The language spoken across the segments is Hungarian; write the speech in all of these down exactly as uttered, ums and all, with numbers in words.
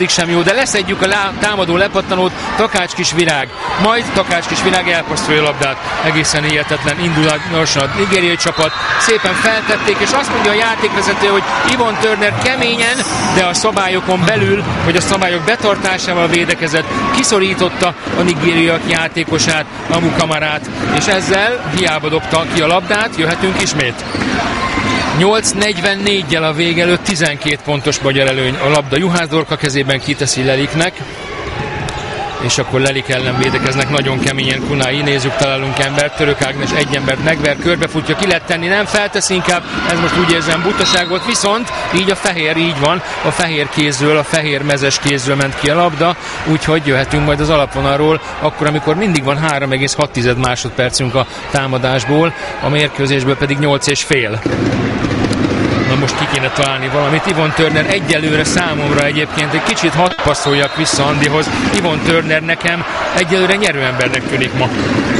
sem jó, de leszedjük a lá, támadó lepattanót, Takács Kisvirág, majd Takács Kisvirág elpasszolja a labdát, egészen hihetetlen indulatosan a nigériai csapat, szépen feltették, és azt mondja a játékvezető, hogy Yvonne Turner keményen, de a szabályokon belül, hogy a szabályok betartásával védekezett, kiszorította a nigériaiak játékosát, Amu Kamarát, és ezzel hiába dobta ki a labdát, jöhetünk ismét. nyolc negyvennégyel a vége előtt tizenkét pontos magyar előny. A labda Juhász Dorka kezében, kiteszi Leliknek, és akkor Lelik ellen védekeznek nagyon keményen Kunai, nézzük, találunk embert, Török Ágnes egy embert megver, körbefutja, ki lehet tenni, nem feltesz inkább, ez most úgy érzem butaság volt, viszont így a fehér, így van, a fehér kézről, a fehér mezes kézről ment ki a labda, úgyhogy jöhetünk majd az alapvonalról, akkor, amikor mindig van három egész hat másodpercünk a támadásból, a mérkőzésből pedig nyolc és fél. Na most ki kéne találni valamit. Yvonne Turner egyelőre számomra egyébként egy kicsit hadd passzoljak vissza Andihoz. Yvonne Turner nekem egyelőre nyerőembernek tűnik ma.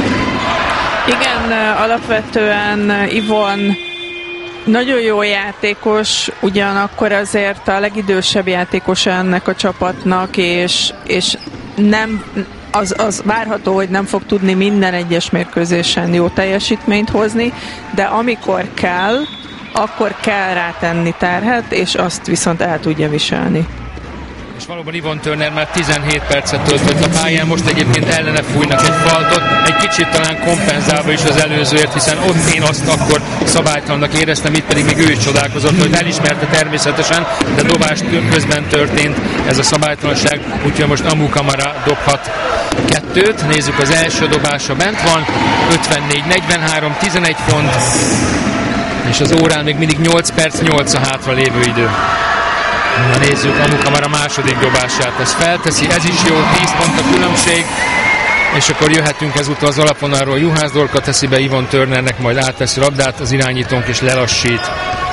Igen, alapvetően Yvonne nagyon jó játékos, ugyanakkor azért a legidősebb játékosa ennek a csapatnak, és, és nem... Az, az várható, hogy nem fog tudni minden egyes mérkőzésen jó teljesítményt hozni, de amikor kell, akkor kell rátenni terhet, és azt viszont el tudja viselni. És valóban Yvonne Turner már tizenhét percet töltött a pályán, most egyébként ellene fújnak egy faltot, egy kicsit talán kompenzálva is az előzőért, hiszen ott én azt akkor szabálytalannak éreztem, itt pedig még ő is csodálkozott, hogy elismerte természetesen, de dobás közben történt ez a szabálytalanság, úgyhogy most Amu Kamara dobhat kettőt. Nézzük, az első dobása bent van, ötvennégy negyvenhárom, tizenegy pont, és az órán még mindig nyolc perc, nyolc a hátra lévő idő. Na nézzük, Amu Kamara második dobását, ez felteszi, ez is jó, tíz pont a különbség, és akkor jöhetünk ezúttal az alapvonalról, Juhász Dorka teszi be Yvonne Turnernek, majd átteszi labdát, az irányítónk és lelassít.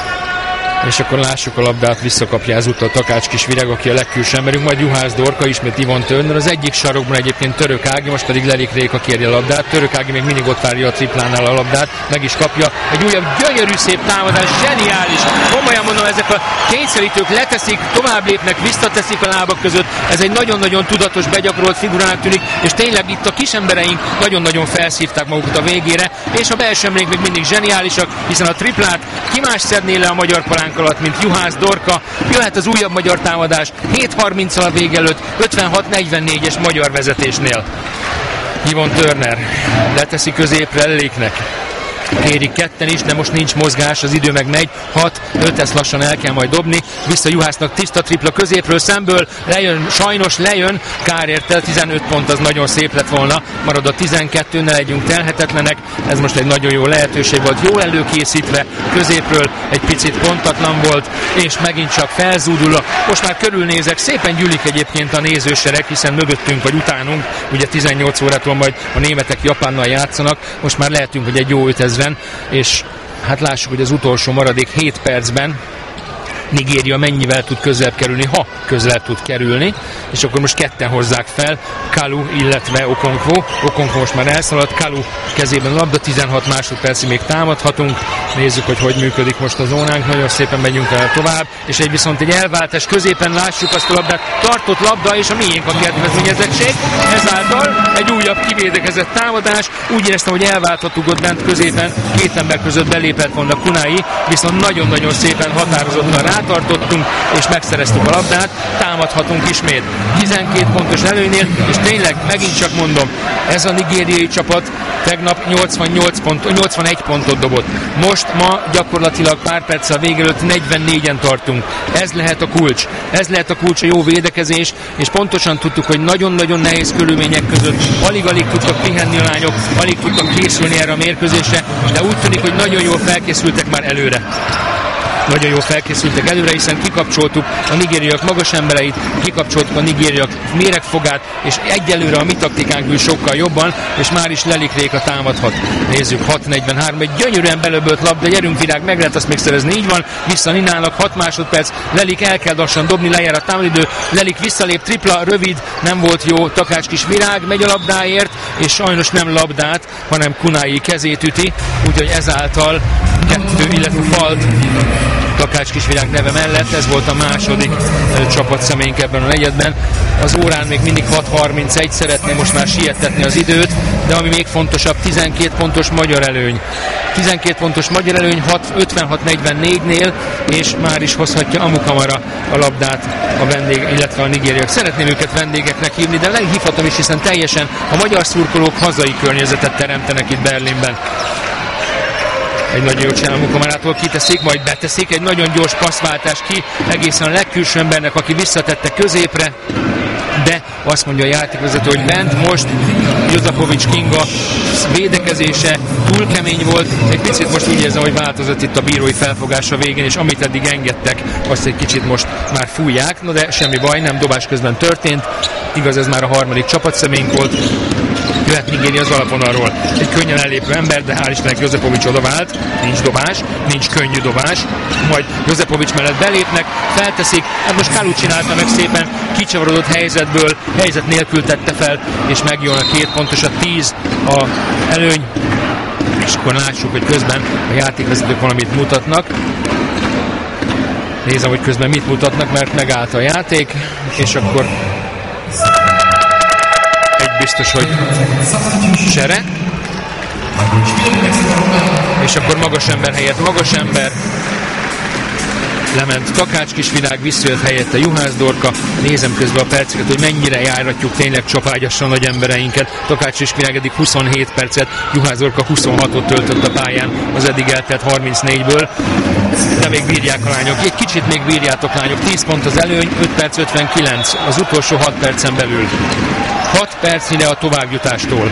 És akkor lássuk a labdát, visszakapja ezúttal Takács Kisvirág, aki a legkülső emberünk, majd Juhász Dorka, ismét Yvonne Turner, az egyik sarokban egyébként Török Ági, most pedig Lelik Réka kéri a labdát, Török Ági még mindig ott várja a triplánál a labdát, meg is kapja, egy újabb gyönyörű szép támadás, zseniális, komolyan mondom, ezek a kényszerítők leteszik, tovább lépnek, visszateszik a lábak között, ez egy nagyon-nagyon tudatos, begyakorolt figurának tűnik, és tényleg itt a kisembereink nagyon-nagyon felszívták magukat a végére, és a belső emlék még mindig zseniálisak, hiszen a triplát ki más szedné le a magyar palánk alatt, mint Juhász Dorka. Jöhet az újabb magyar támadás, hét harminccal a vég előtt, ötvenhat negyvennégyes magyar vezetésnél. Yvonne Turner leteszi középre Leliknek. Kérik ketten is, de most nincs mozgás, az idő meg megy, hat öt, ezt lassan el kell majd dobni, vissza Juhásznak, tiszta tripla középről, szemből, lejön, sajnos lejön, kár érte, tizenöt pont, az nagyon szép lett volna, marad a tizenkettő, ne legyünk telhetetlenek, ez most egy nagyon jó lehetőség volt, jó előkészítve, középről egy picit pontatlan volt, és megint csak felzúdul, most már körülnézek, szépen gyűlik egyébként a nézősereg, hiszen mögöttünk vagy utánunk, ugye tizennyolc órától majd a németek Japánnal játszanak, most már lehetünk, hogy egy jó ötezer, és hát lássuk, hogy az utolsó maradék hét percben Nigéria mennyivel tud közelebb kerülni, ha közelebb tud kerülni, és akkor most ketten hozzák fel, Kalu, illetve Okonkwo. Okonkwo most már elszaladt, Kalu kezében a labda, tizenhat másodpercig még támadhatunk, nézzük, hogy hogy működik most a zónánk, nagyon szépen megyünk el tovább, és egy viszont egy elváltás középen lássuk azt a labdát, tartott labda, és a miénk a kedvezményezettség, ezáltal egy újabb kivédekezett támadás, úgy éreztem, hogy elválthattuk ott bent középen, két ember között belépett volna Kunai, viszont nagyon-nagyon szépen határozottan rátartottunk, és megszereztük a labdát, támadhatunk ismét. tizenkét pontos előnynél, és tényleg megint csak mondom, ez a nigériai csapat tegnap nyolcvannyolc pont, nyolcvanegy pontot dobott. Most ma gyakorlatilag pár perccel a vége előtt negyvennégyen tartunk. Ez lehet a kulcs. Ez lehet a kulcs, a jó védekezés, és pontosan tudtuk, hogy nagyon-nagyon nehéz körülmények között alig-alig tudtak pihenni a lányok, alig tudtak készülni erre a mérkőzésre, de úgy tűnik, hogy nagyon jól felkészültek már előre. Nagyon jól felkészültek előre, hiszen kikapcsoltuk a nigériaiak magas embereit, kikapcsoltuk a nigériaiak méregfogát, és egyelőre a mi taktikánk ül sokkal jobban, és már is Lelik Réka támadhat. Nézzük, hat negyvenhárom, egy gyönyörűen belöbölt labda, gyerünk Virág, meg lehet azt még szerezni, így van, vissza Ninának, hat másodperc, Lelik el kell lassan dobni, lejár a támadidő, Lelik visszalép, tripla, rövid, nem volt jó, Takács Kisvirág megy a labdáért, és sajnos nem labdát, hanem Kunai kezét üti, úgyhogy ezáltal kettő, illetve falt Takács Kisvirág neve mellett. Ez volt a második csapatszemélyünk ebben a negyedben. Az órán még mindig hat harmincegy, szeretném most már siettetni az időt, de ami még fontosabb, tizenkét pontos magyar előny. tizenkét pontos magyar előny ötvenhat negyvennégynél, és már is hozhatja Amu Kamara a labdát a vendég, illetve a nigériak. Szeretném őket vendégeknek hívni, de lehívhatom is, hiszen teljesen a magyar szurkolók hazai környezetet teremtenek itt Berlinben. Egy nagyon jó csinál Amu Kamarától, kiteszik, majd beteszik, egy nagyon gyors passzváltás ki, egészen a legkülső embernek, aki visszatette középre, de azt mondja a játékvezető, hogy bent most Jozapovics Kinga védekezése túl kemény volt, egy picit most úgy érzem, hogy változott itt a bírói felfogása végén, és amit eddig engedtek, azt egy kicsit most már fújják, no de semmi baj, nem dobás közben történt, igaz, ez már a harmadik csapatszemélyünk volt. Jöhet Nigéria az alapvonalról. Egy könnyen ellépő ember, de hál' Istennek Jozapovics odavált, nincs dobás, nincs könnyű dobás, majd Jozapovics mellett belépnek, felteszik, hát most Kalu csinálta meg szépen, kicsavarodott helyzetből, helyzet nélkül tette fel, és megjön a két pontos, a tíz a előny, és akkor lássuk, hogy közben a játékvezetők valamit mutatnak. Nézem, hogy közben mit mutatnak, mert megállt a játék, és akkor biztos, hogy sere. És akkor magas ember helyett magas ember. Lement Takács Kisvirág, visszajött helyette Juhász Dorka. Nézem közben a perceket, hogy mennyire járatjuk tényleg csapágyasan nagy embereinket. Takács Kisvirág eddig huszonhét percet, Juhász Dorka huszonhatot töltött a pályán az eddig eltelt harmincnégyből. De még bírják a lányok. Egy kicsit még bírjátok, lányok. tíz pont az előny, öt perc ötvenkilenc. Az utolsó hat percen belül. hat percnyire a továbbjutástól.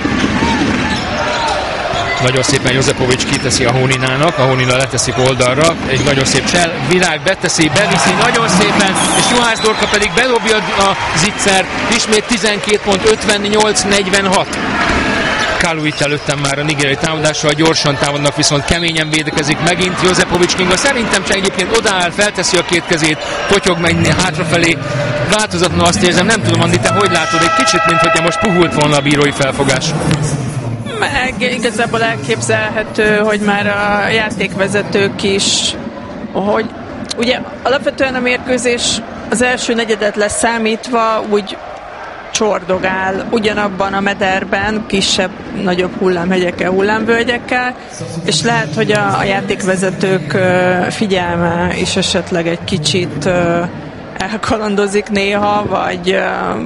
Nagyon szépen Jozapovics kiteszi a Hóninának, a Hónina leteszik oldalra, egy nagyon szép csel, Virág beteszi, beviszi nagyon szépen, és Juhász Dorka pedig bedobja a zicsert, ismét tizenkét pont ötvennyolc negyvenhat. Kalu itt előttem már a nigériai támadással, gyorsan támadnak, viszont keményen védekezik megint Jozapovics Kinga. Szerintem csak egyébként odaáll, felteszi a két kezét, totyog menni hátrafelé. Változatlan azt érzem, nem tudom, Andi, te hogy látod? Egy kicsit, mint hogyha most puhult volna a bírói felfogás. Meg igazából elképzelhető, hogy már a játékvezetők is, hogy ugye alapvetően a mérkőzés az első negyedet leszámítva úgy csordogál ugyanabban a mederben, kisebb, nagyobb hullámhegyekkel, hullámvölgyekkel, és lehet, hogy a, a játékvezetők figyelme is esetleg egy kicsit elkalandozik néha, vagy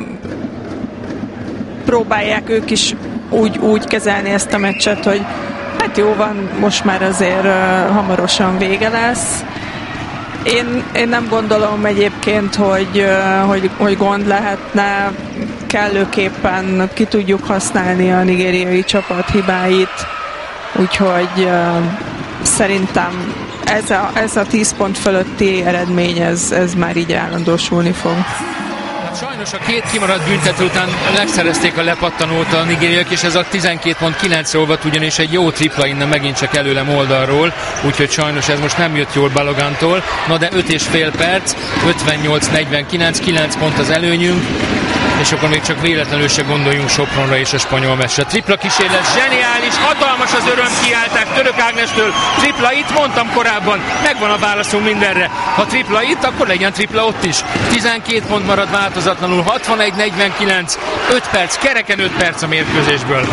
próbálják ők is úgy, úgy kezelni ezt a meccset, hogy hát jó van, most már azért hamarosan vége lesz. Én, én nem gondolom egyébként, hogy, hogy, hogy gond lehetne, kellőképpen ki tudjuk használni a nigériai csapat hibáit, úgyhogy uh, szerintem ez a, ez a tíz pont fölötti eredmény, ez, ez már így állandósulni fog. Sajnos a két kimaradt büntető után legszerezték a lepattanót a nigériaiak, és ez a tizenkét pont kilenc volt, ugyanis egy jó tripla innen megint csak előlem oldalról, úgyhogy sajnos ez most nem jött jól Balogantól. Na de öt és fél perc, ötvennyolc negyvenkilenc, kilenc pont az előnyünk, és akkor még csak véletlenül se gondoljunk Sopronra és a spanyol meccsre. Tripla kísérlet, zseniális, hatalmas az örömkiáltás Török Ágnestől. Tripla itt, mondtam korábban, megvan a válaszunk mindenre. Ha tripla itt, akkor legyen tripla ott is. tizenkét pont marad változatlanul, hatvanegy negyvenkilenc, öt perc, kereken öt perc a mérkőzésből.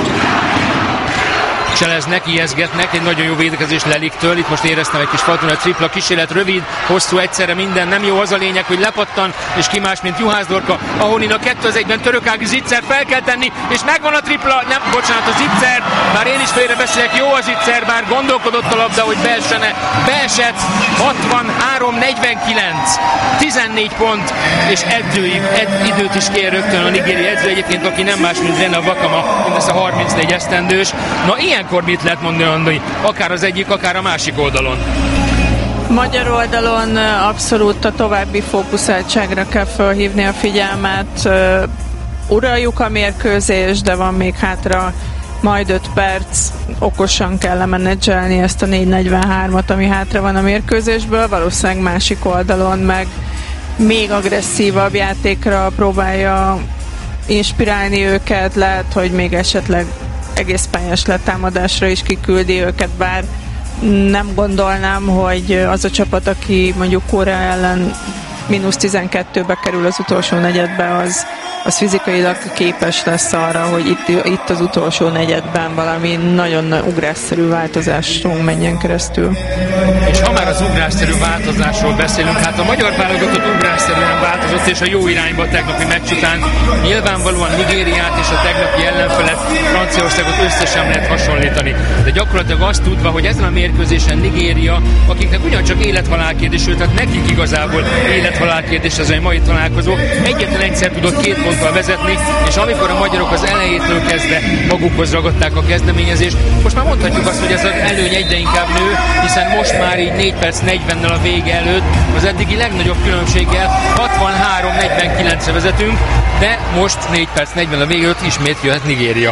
Cseleznek, ijeszgetnek, egy nagyon jó védekezés Leliktől, itt most éreztem egy kis falton, egy tripla kísérlet, rövid, hosszú, egyszerre minden, nem jó, az a lényeg, hogy lepattan, és ki más, mint Juhász Dorka, Ahonina kettő az egyben Török Ági zicser fel kell tenni, és megvan a tripla, nem, bocsánat, a zicser, bár én is félre beszélek, jó a zicser, bár gondolkodott a labda, hogy beessene, beesett, hatvanhárom negyvenkilenc, tizennégy pont, és edzői, ed, időt is kér rögtön a nigériai edző, egyébként, aki nem más, mint Rena Vakama, mindössze harmincnégy esztendős. Na, ilyenkor mit lehet mondani, akár az egyik, akár a másik oldalon? Magyar oldalon abszolút a további fókuszáltságra kell felhívni a figyelmet. Uraljuk a mérkőzést, de van még hátra majd öt perc. Okosan kell lemenedzselni ezt a négy negyvenhármat, ami hátra van a mérkőzésből. Valószínűleg másik oldalon meg még agresszívabb játékra próbálja inspirálni őket. Lehet, hogy még esetleg egész pályás letámadásra is kiküldi őket, bár nem gondolnám, hogy az a csapat, aki mondjuk Korea ellen mínusz tizenkettőbe kerül az utolsó negyedbe, az, az fizikailag képes lesz arra, hogy itt, itt az utolsó negyedben valami nagyon ugrásszerű változáson menjen keresztül. És ha már az ugrásszerű változásról beszélünk, hát a magyar válogatott ugrásszerűen változott, és a jó irányba a tegnapi meccs után nyilvánvalóan Nigériát és a tegnapi ellenfelet, Franciaországot összesen lehet hasonlítani. De gyakorlatilag azt tudva, hogy ezen a mérkőzésen Nigéria, akiknek ugyancsak élethalál kérdés, tehát nekik igazából élethalál kérdés ez a mai találkozó, egyetlen egyszer tudott két ponttal vezetni, és amikor a magyarok az elejétől kezdve magukhoz ragadták a kezdeményezést, most már mondhatjuk azt, hogy ez az előny egyre inkább nő, hiszen most már így négy perc negyvennel a vége előtt az eddigi legnagyobb különbséggel hatvanhárom negyvenkilencre vezetünk, de most négy perc negyven a vége előtt ismét jöhet Nigéria.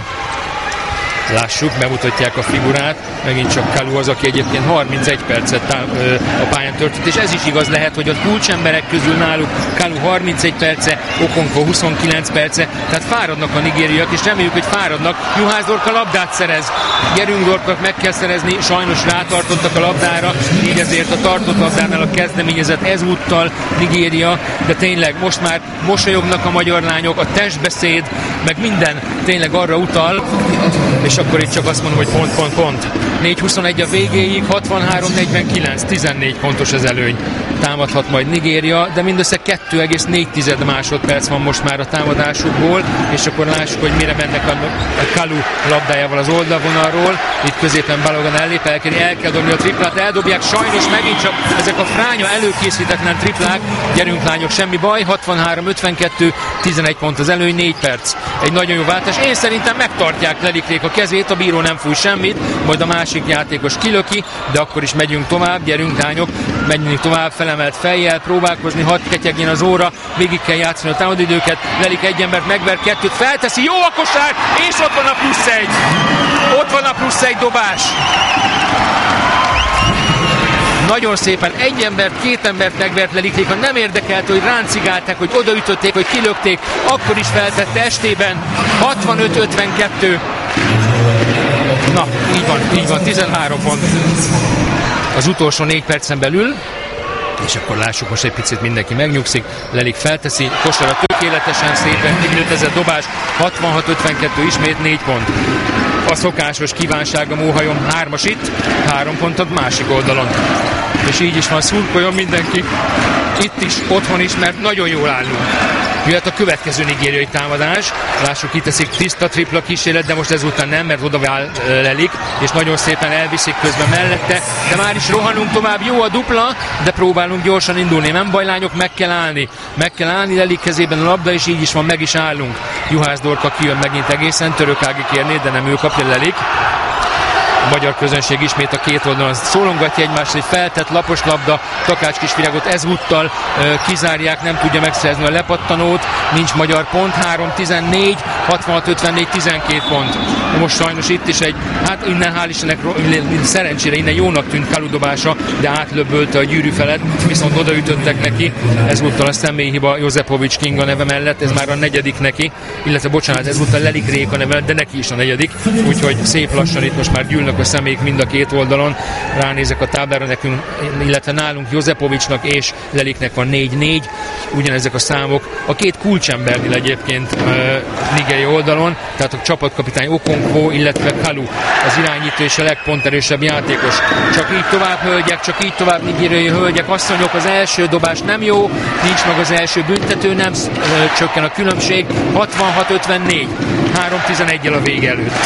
Lássuk, bemutatják a figurát, megint csak Kalu az, aki egyébként harmincegy percet tá- a pályán töltött, és ez is igaz lehet, hogy a kulcsemberek közül náluk Kalu harmincegy perce, Okonkwo huszonkilenc perce, tehát fáradnak a nigériak, és reméljük, hogy fáradnak. Juhász Dorka labdát szerez, Gyerünk Dorknak meg kell szerezni, sajnos rátartottak a labdára, így ezért a tartott labdánál a kezdeményezett ezúttal Nigéria, de tényleg most már mosolyognak a magyar lányok, a testbeszéd, meg minden tényleg arra utal, és akkor itt csak azt mondom, hogy pont, pont, pont. négy huszonegy a végéig, hatvanhárom negyvenkilenc, tizennégy pontos az előny. Támadhat majd Nigéria, de mindössze kettő egész négy másodperc van most már a támadásukból, és akkor lássuk, hogy mire mennek a, a Kalu labdájával az oldalvonalról. Itt középen Balogan ellép, el kell, el kell dobni a triplát, eldobják, sajnos megint csak ezek a fránya előkészítetlen triplák. Gyerünk lányok, semmi baj, hatvanhárom ötvenkettő, tizenegy pont az előny, négy perc. Egy nagyon jó váltás. Én szerintem megtartják Lelikrék a kezét, a bíró nem fúj semmit, majd a másik játékos kilöki, de akkor is megyünk tovább, gyerünk lányok, menjünk tovább, felemelt fejjel, próbálkozni, hadd ketyegjen az óra, végig kell játszani a támadóidőket, Lelik egy embert megver, kettőt felteszi, jó a kosár, és ott van a plusz egy, ott van a plusz egy dobás. Nagyon szépen egy embert, két embert megvert Lelikrék, ha nem érdekelte, hogy ráncigálták, hogy odaütötték, hogy kilökték, akkor is feltette estében, hatvanöt ötvenkettő. Na, így van, így van, tizenhárom pont az utolsó négy percen belül, és akkor lássuk, most egy picit mindenki megnyugszik, Lelik felteszi, kosara tökéletesen szépen, kiültezett dobás, hatvanhat ötvenkettő, ismét négy pont. A szokásos kívánság a Móhajom, hármas itt, három pont a másik oldalon. És így is van, szurkoljon mindenki, itt is, otthon is, mert nagyon jól állunk. Jöhet a következő nigériai támadás. Lássuk, itt teszik tiszta tripla kísérlet, de most ezután nem, mert oda áll Lelik, és nagyon szépen elviszik közben mellette, de már is rohanunk tovább, jó a dupla, de próbálunk gyorsan indulni. Nem baj, lányok, meg kell állni. Meg kell állni, Lelik kezében a labda, és így is van, meg is állunk. Juhász Dorka kijön megint egészen, Török Ági kérné, de nem ő kapja, Lelik. A magyar közönség ismét a két oldalon szólongatja egymást, egy feltett lapos labda, Takács Kisvirágot ezúttal uh, kizárják, nem tudja megszerezni a lepattanót, nincs magyar pont, három tizennégy, hatvanhat ötvennégy, tizenkét pont. Most sajnos itt is egy, hát innen hál' Istennek szerencsére innen jónak tűnt Kalu dobása, de átlöbbölte a gyűrű felett, viszont odaütöttek neki, ezúttal a személyhiba Jozepovics Kinga neve mellett, ez már a negyedik neki, illetve bocsánat, ezúttal Lelik Réka neve, de neki is a negyedik, úgyhogy szép lassan itt most már gyűlnek a személyik mind a két oldalon. Ránézek a táblára, nekünk, illetve nálunk Jozepovicsnak és Leliknek van négy négy, ugyanezek a számok. A két kulcsembernél egyébként uh, nigériai oldalon, tehát a csapatkapitány Okonkwo, illetve Kalu az irányító és a legponterősebb játékos. Csak így tovább hölgyek, csak így tovább nigériai hölgyek, asszonyok, az első dobás nem jó, nincs meg az első büntető, nem uh, csökken a különbség, hatvanhat ötvennégy, három tizenegyel a vége előtt.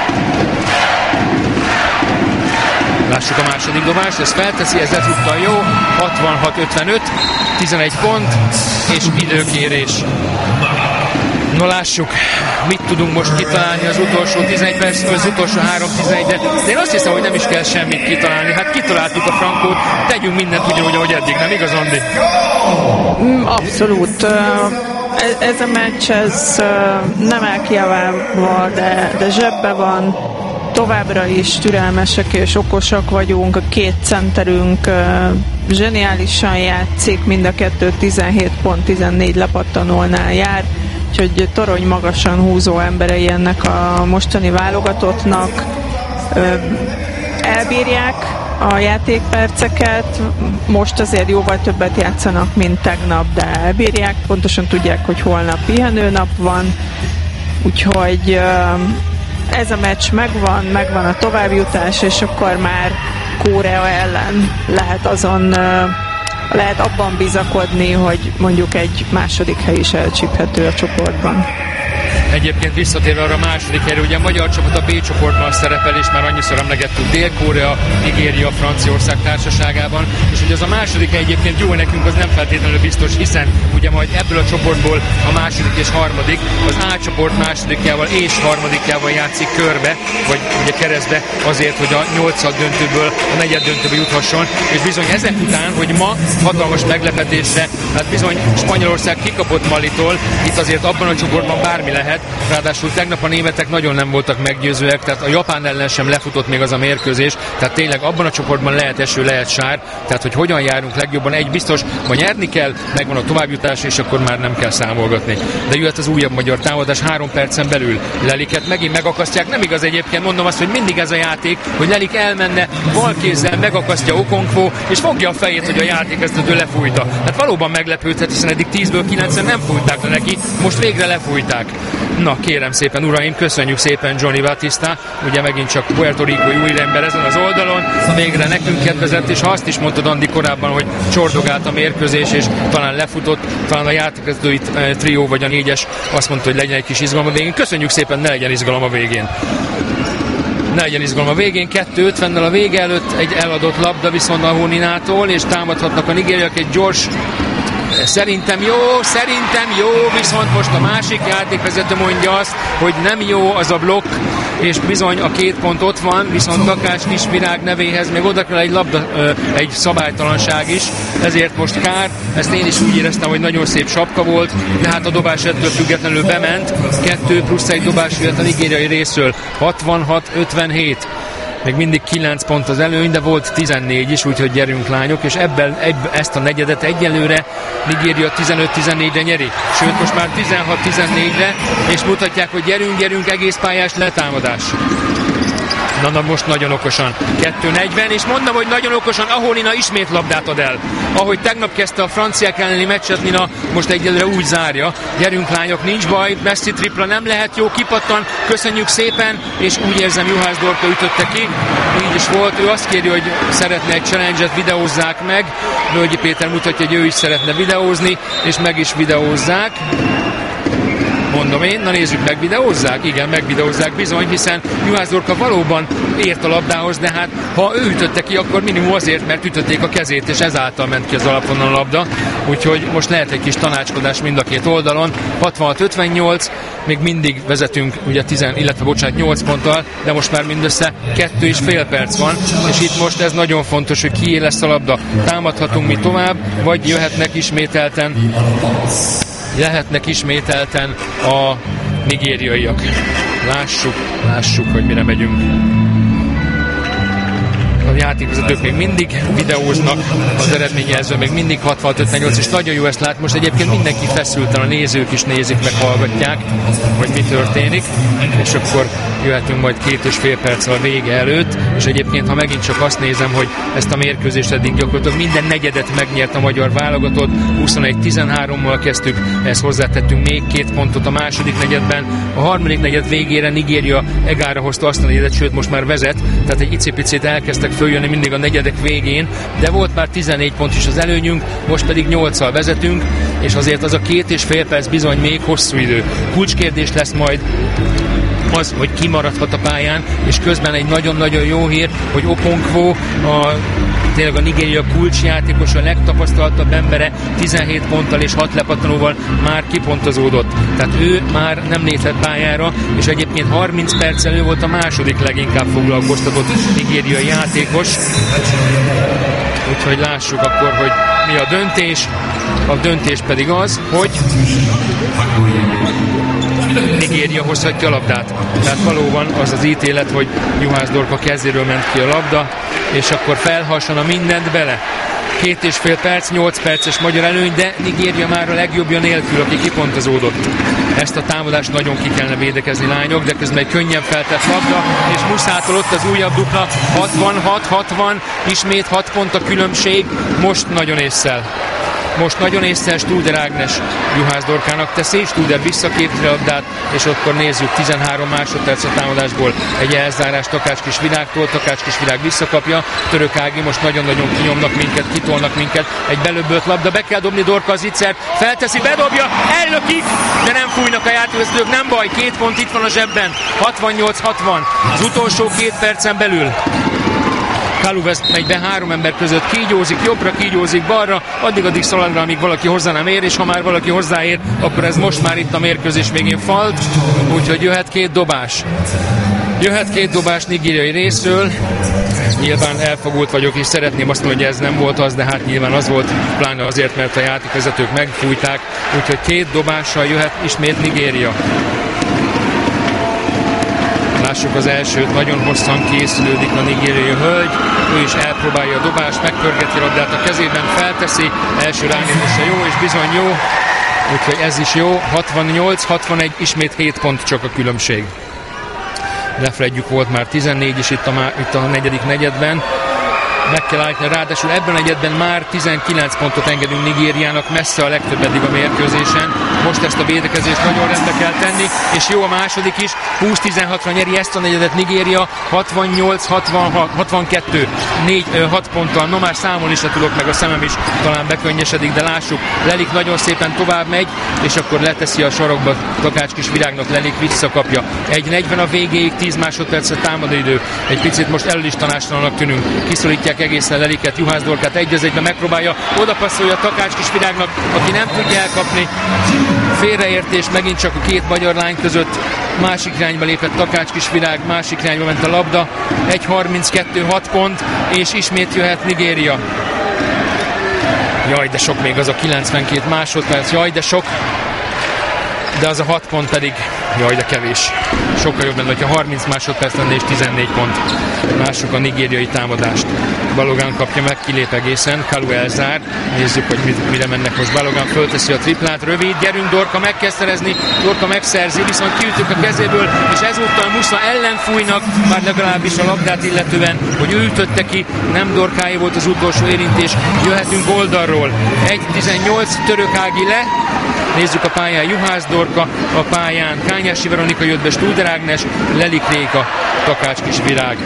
Lássuk a második dobást, ez felteszi, ez ezúttal jó, hatvanhat ötvenöt, tizenegy pont, és időkérés. No lássuk, mit tudunk most kitalálni az utolsó tizenegy perc, az utolsó három tizenegy, de én azt hiszem, hogy nem is kell semmit kitalálni. Hát kitaláltuk a frankót, tegyünk mindent ugyanúgy, ahogy eddig, nem igaz, Andi? Abszolút. Ez a meccs, ez nem elkiabálva, de, de zsebbe van. Továbbra is türelmesek és okosak vagyunk, a két centerünk uh, zseniálisan játszik, mind a kettő tizenhét pont, tizennégy lepattanónál jár, úgyhogy torony magasan húzó emberei ennek a mostani válogatottnak. Uh, elbírják a játékperceket, most azért jóval többet játszanak, mint tegnap, de elbírják, pontosan tudják, hogy holnap pihenőnap van, úgyhogy ez a meccs megvan, megvan a továbbjutás, és akkor már Korea ellen lehet azon, lehet abban bizakodni, hogy mondjuk egy második hely is elcsíphető a csoportban. Egyébként visszatérve arra a második helyre, ugye a magyar csapat a B csoportban szerepel, és már annyiszor emlegettük Dél-Korea, Nigéria, Franciaország társaságában, és ugye az a második hely egyébként jó nekünk, az nem feltétlenül biztos, hiszen ugye majd ebből a csoportból a második és harmadik, az A csoport másodikjával és harmadikjával játszik körbe, vagy ugye keresztbe azért, hogy a nyolcad döntőből a negyed döntőbe juthasson, és bizony ezek után, hogy ma hatalmas meglepetésre, hát bizony Spanyolország kikapott Malitól, itt azért abban a csoportban bármi lehet. Ráadásul tegnap a németek nagyon nem voltak meggyőzőek, tehát a Japán ellen sem lefutott még az a mérkőzés, tehát tényleg abban a csoportban lehet eső, lehet sár, tehát hogy hogyan járunk legjobban, egy biztos, ma nyerni kell, megvan a továbbjutás, és akkor már nem kell számolgatni. De jöhet az újabb magyar támadás három percen belül. Leliket megint megakasztják, nem igaz egyébként, mondom azt, hogy mindig ez a játék, hogy Lelik elmenne, bal kézzel megakasztja Okonkwo, és fogja a fejét, hogy a játékvezető lefújta. Hát valóban meglepődhet, hiszen eddig tízből kilencen nem fújták le neki, most végre lefújták. Na, kérem szépen, uraim, köszönjük szépen Johnny Batista, ugye megint csak Puerto Ricói új ember ezen az oldalon, végre nekünk kedvezett, és ha azt is mondtad, Andi, korábban, hogy csordogált a mérkőzés, és talán lefutott, talán a játékvezetői trió vagy a négyes azt mondta, hogy legyen egy kis izgalom a végén. Köszönjük szépen, ne legyen izgalom a végén. Ne legyen izgalom a végén, kettő ötvennel a vége előtt egy eladott labda viszont a Honinától, és támadhatnak a nigériak, egy gyors, szerintem jó, szerintem jó, viszont most a másik játékvezető mondja azt, hogy nem jó az a blokk, és bizony a két pont ott van, viszont Takács Kisvirág nevéhez még oda kell egy labda, egy szabálytalanság is, ezért most kár, ezt én is úgy éreztem, hogy nagyon szép sapka volt, de hát a dobás ettől függetlenül bement, kettő plusz egy dobás jött a nigériai részről, hatvanhat ötvenhét. Még mindig kilenc pont az előny, de volt tizennégy is, úgyhogy gyerünk lányok, és ebben, ebben ezt a negyedet egyelőre Nigéria tizenöt tizennégyre nyeri. Sőt, most már tizenhat tizennégyre, és mutatják, hogy gyerünk, gyerünk, egész pályás letámadás. Na, na most nagyon okosan. kettő negyven, és mondom, hogy nagyon okosan, ahol Nina ismét labdát ad el. Ahogy tegnap kezdte a franciák elleni meccset, Nina most egyelőre úgy zárja. Gyerünk lányok, nincs baj, messzi tripla nem lehet, jó, kipattan, köszönjük szépen, és úgy érzem, Juhász Dorka ütötte ki. Így is volt, ő azt kéri, hogy szeretne egy challenge-et, videózzák meg. Völgyi Péter mutatja, hogy ő is szeretne videózni, és meg is videózzák. Mondom én, na nézzük, megvideózzák? Igen, megvideózzák bizony, hiszen Juhász Dorka valóban ért a labdához, de hát ha ő ütötte ki, akkor minimum azért, mert ütötték a kezét, és ezáltal ment ki az alapvonalon a labda. Úgyhogy most lehet egy kis tanácskodás mind a két oldalon. hatvanhat ötvennyolc, még mindig vezetünk, ugye tíz, illetve bocsánat, nyolc ponttal, de most már mindössze kettő és fél perc van, és itt most ez nagyon fontos, hogy kié lesz a labda. Támadhatunk mi tovább, vagy jöhetnek ismételten lehetnek ismételten a nigériaiak. Lássuk, lássuk, hogy mire megyünk. A játékvezetők még mindig videóznak, az eredményjelző még mindig hatvanhat ötvennyolc, és nagyon jó ezt lát. Most egyébként mindenki feszülten, a nézők is nézik, meg hallgatják, hogy mi történik, és akkor jöhetünk majd két és fél perccel a vége előtt, és egyébként, ha megint csak azt nézem, hogy ezt a mérkőzést eddig gyakorlatilag minden negyedet megnyert a magyar válogatott, huszonegy tizenhárommal kezdtük, ezt hozzátettünk még két pontot a második negyedben, a harmadik negyed végére Nigéria egára hozta azt a negyedet, sőt most már vezet, tehát egy icipicit elkezdtek följönni mindig a negyedek végén, de volt már tizennégy pont is az előnyünk, most pedig nyolccal vezetünk, és azért az a két és fél perc bizony még hosszú idő. Kulcskérdés lesz majd az, hogy kimaradhat a pályán, és közben egy nagyon-nagyon jó hír, hogy Okonkwo, a, tényleg a Nigéria kulcsjátékos, a legtapasztaltabb embere, tizenhét ponttal és hat lepattanóval már kipontozódott. Tehát ő már nem lépett pályára, és egyébként harminc perccel ő volt a második leginkább foglalkoztatott nigériai játékos. Úgyhogy lássuk akkor, hogy mi a döntés. A döntés pedig az, hogy Nigéria hozhatja a labdát. Tehát valóban az az ítélet, hogy Juhász Dorka kezéről ment ki a labda, és akkor felhasson a mindent bele. Két és fél perc, nyolc perces magyar előny, de Nigéria már a legjobbja nélkül, aki kipontozódott. Ezt a támadást nagyon ki kellene védekezni, lányok, de közben egy könnyen feltett labda, és Muszától ott az újabb dupla, hatvanhat hatvan, ismét hat pont a különbség, most nagyon ésszel. Most nagyon észre Studer Ágnes Juhász Dorkának teszi, Studer visszaképzi a labdát, és akkor nézzük, tizenhárom másodperc a támadásból egy elzárás Takács Világtól, Takács Világ visszakapja, Török Ági most nagyon-nagyon kinyomnak minket, kitolnak minket, egy belöbbölt labda, be kell dobni Dorka az ittszert, felteszi, bedobja, ellökik, de nem fújnak a játékvezetők, nem baj, két pont itt van a zsebben, hatvannyolc hatvan, az utolsó két percen belül. Kaluvesz megy be három ember között, kígyózik jobbra, kígyózik balra, addig-addig szaladra, amíg valaki hozzá nem ér, és ha már valaki hozzáér, akkor ez most már itt a mérkőzés végén falt, úgyhogy jöhet két dobás. Jöhet két dobás nigériai részről. Nyilván elfogult vagyok, és szeretném azt mondani, hogy ez nem volt az, de hát nyilván az volt, pláne azért, mert a játékvezetők megfújták, úgyhogy két dobással jöhet ismét Nigéria. Lássuk az elsőt, nagyon hosszan készülődik a nigériai hölgy, ő is elpróbálja a dobást, megpörgeti a labdát a kezében, felteszi, első rányomósa jó, és bizony jó, úgyhogy ez is jó, hatvannyolc hatvanegy, ismét hét pont csak a különbség. Lefredjük volt már tizennégy is itt a, itt a negyedik negyedben, meg kell állítani, ráadásul ebben a negyedben már tizenkilenc pontot engedünk Nigériának, messze a legtöbb eddig a mérkőzésen. Most ezt a védekezést nagyon rendbe kell tenni, és jó a második is, húsz tizenhatra nyeri ezt a negyedet Nigéria, hatvannyolc hatvankettő, négy hat ponttal, no már számolni se tudok, meg a szemem is talán bekönnyesedik, de lássuk, Lelik nagyon szépen tovább megy, és akkor leteszi a sarokba Takács Virágnak, Lelik visszakapja. egy negyven a végéig, tíz másodpercre támadóidő, egy picit most előlistanástalannak tűnünk, kiszorítják egészen Leliket, Juhász Dorkát egy az egyben megpróbálja, oda passzolja Takács Virágnak, aki nem tudja elkapni. Félreértés megint csak a két magyar lány között, másik irányba lépett Takács Virág, másik irányba ment a labda, egy harminckettő hat pont, és ismét jöhet Nigéria. Jaj, de sok még az a kilencvenkét másodperc, jaj, de sok, de az a hat pont pedig, jaj, de kevés. Sokkal jobb lenne, hogyha harminc másodperc lenne és tizennégy pont. Lássuk a nigériai támadást. Balogán kapja meg, kilép egészen, Kalu elzár. Nézzük, hogy mire mennek most. Balogán fölteszi a triplát, rövid, gyerünk, Dorka meg kell szerezni, Dorka megszerzi, viszont kiütük a kezéből, és ezúttal Musza ellen fújnak, már legalábbis a labdát illetően, hogy ő ütötte ki, nem Dorkáé volt az utolsó érintés. Jöhetünk oldalról. egy tizennyolc, Török Ági le. Nézzük a pályán, Juhász Dorka, a pályán Kányási Veronika jött be, Studer Ágnes, Lelik Réka, Takács Virág.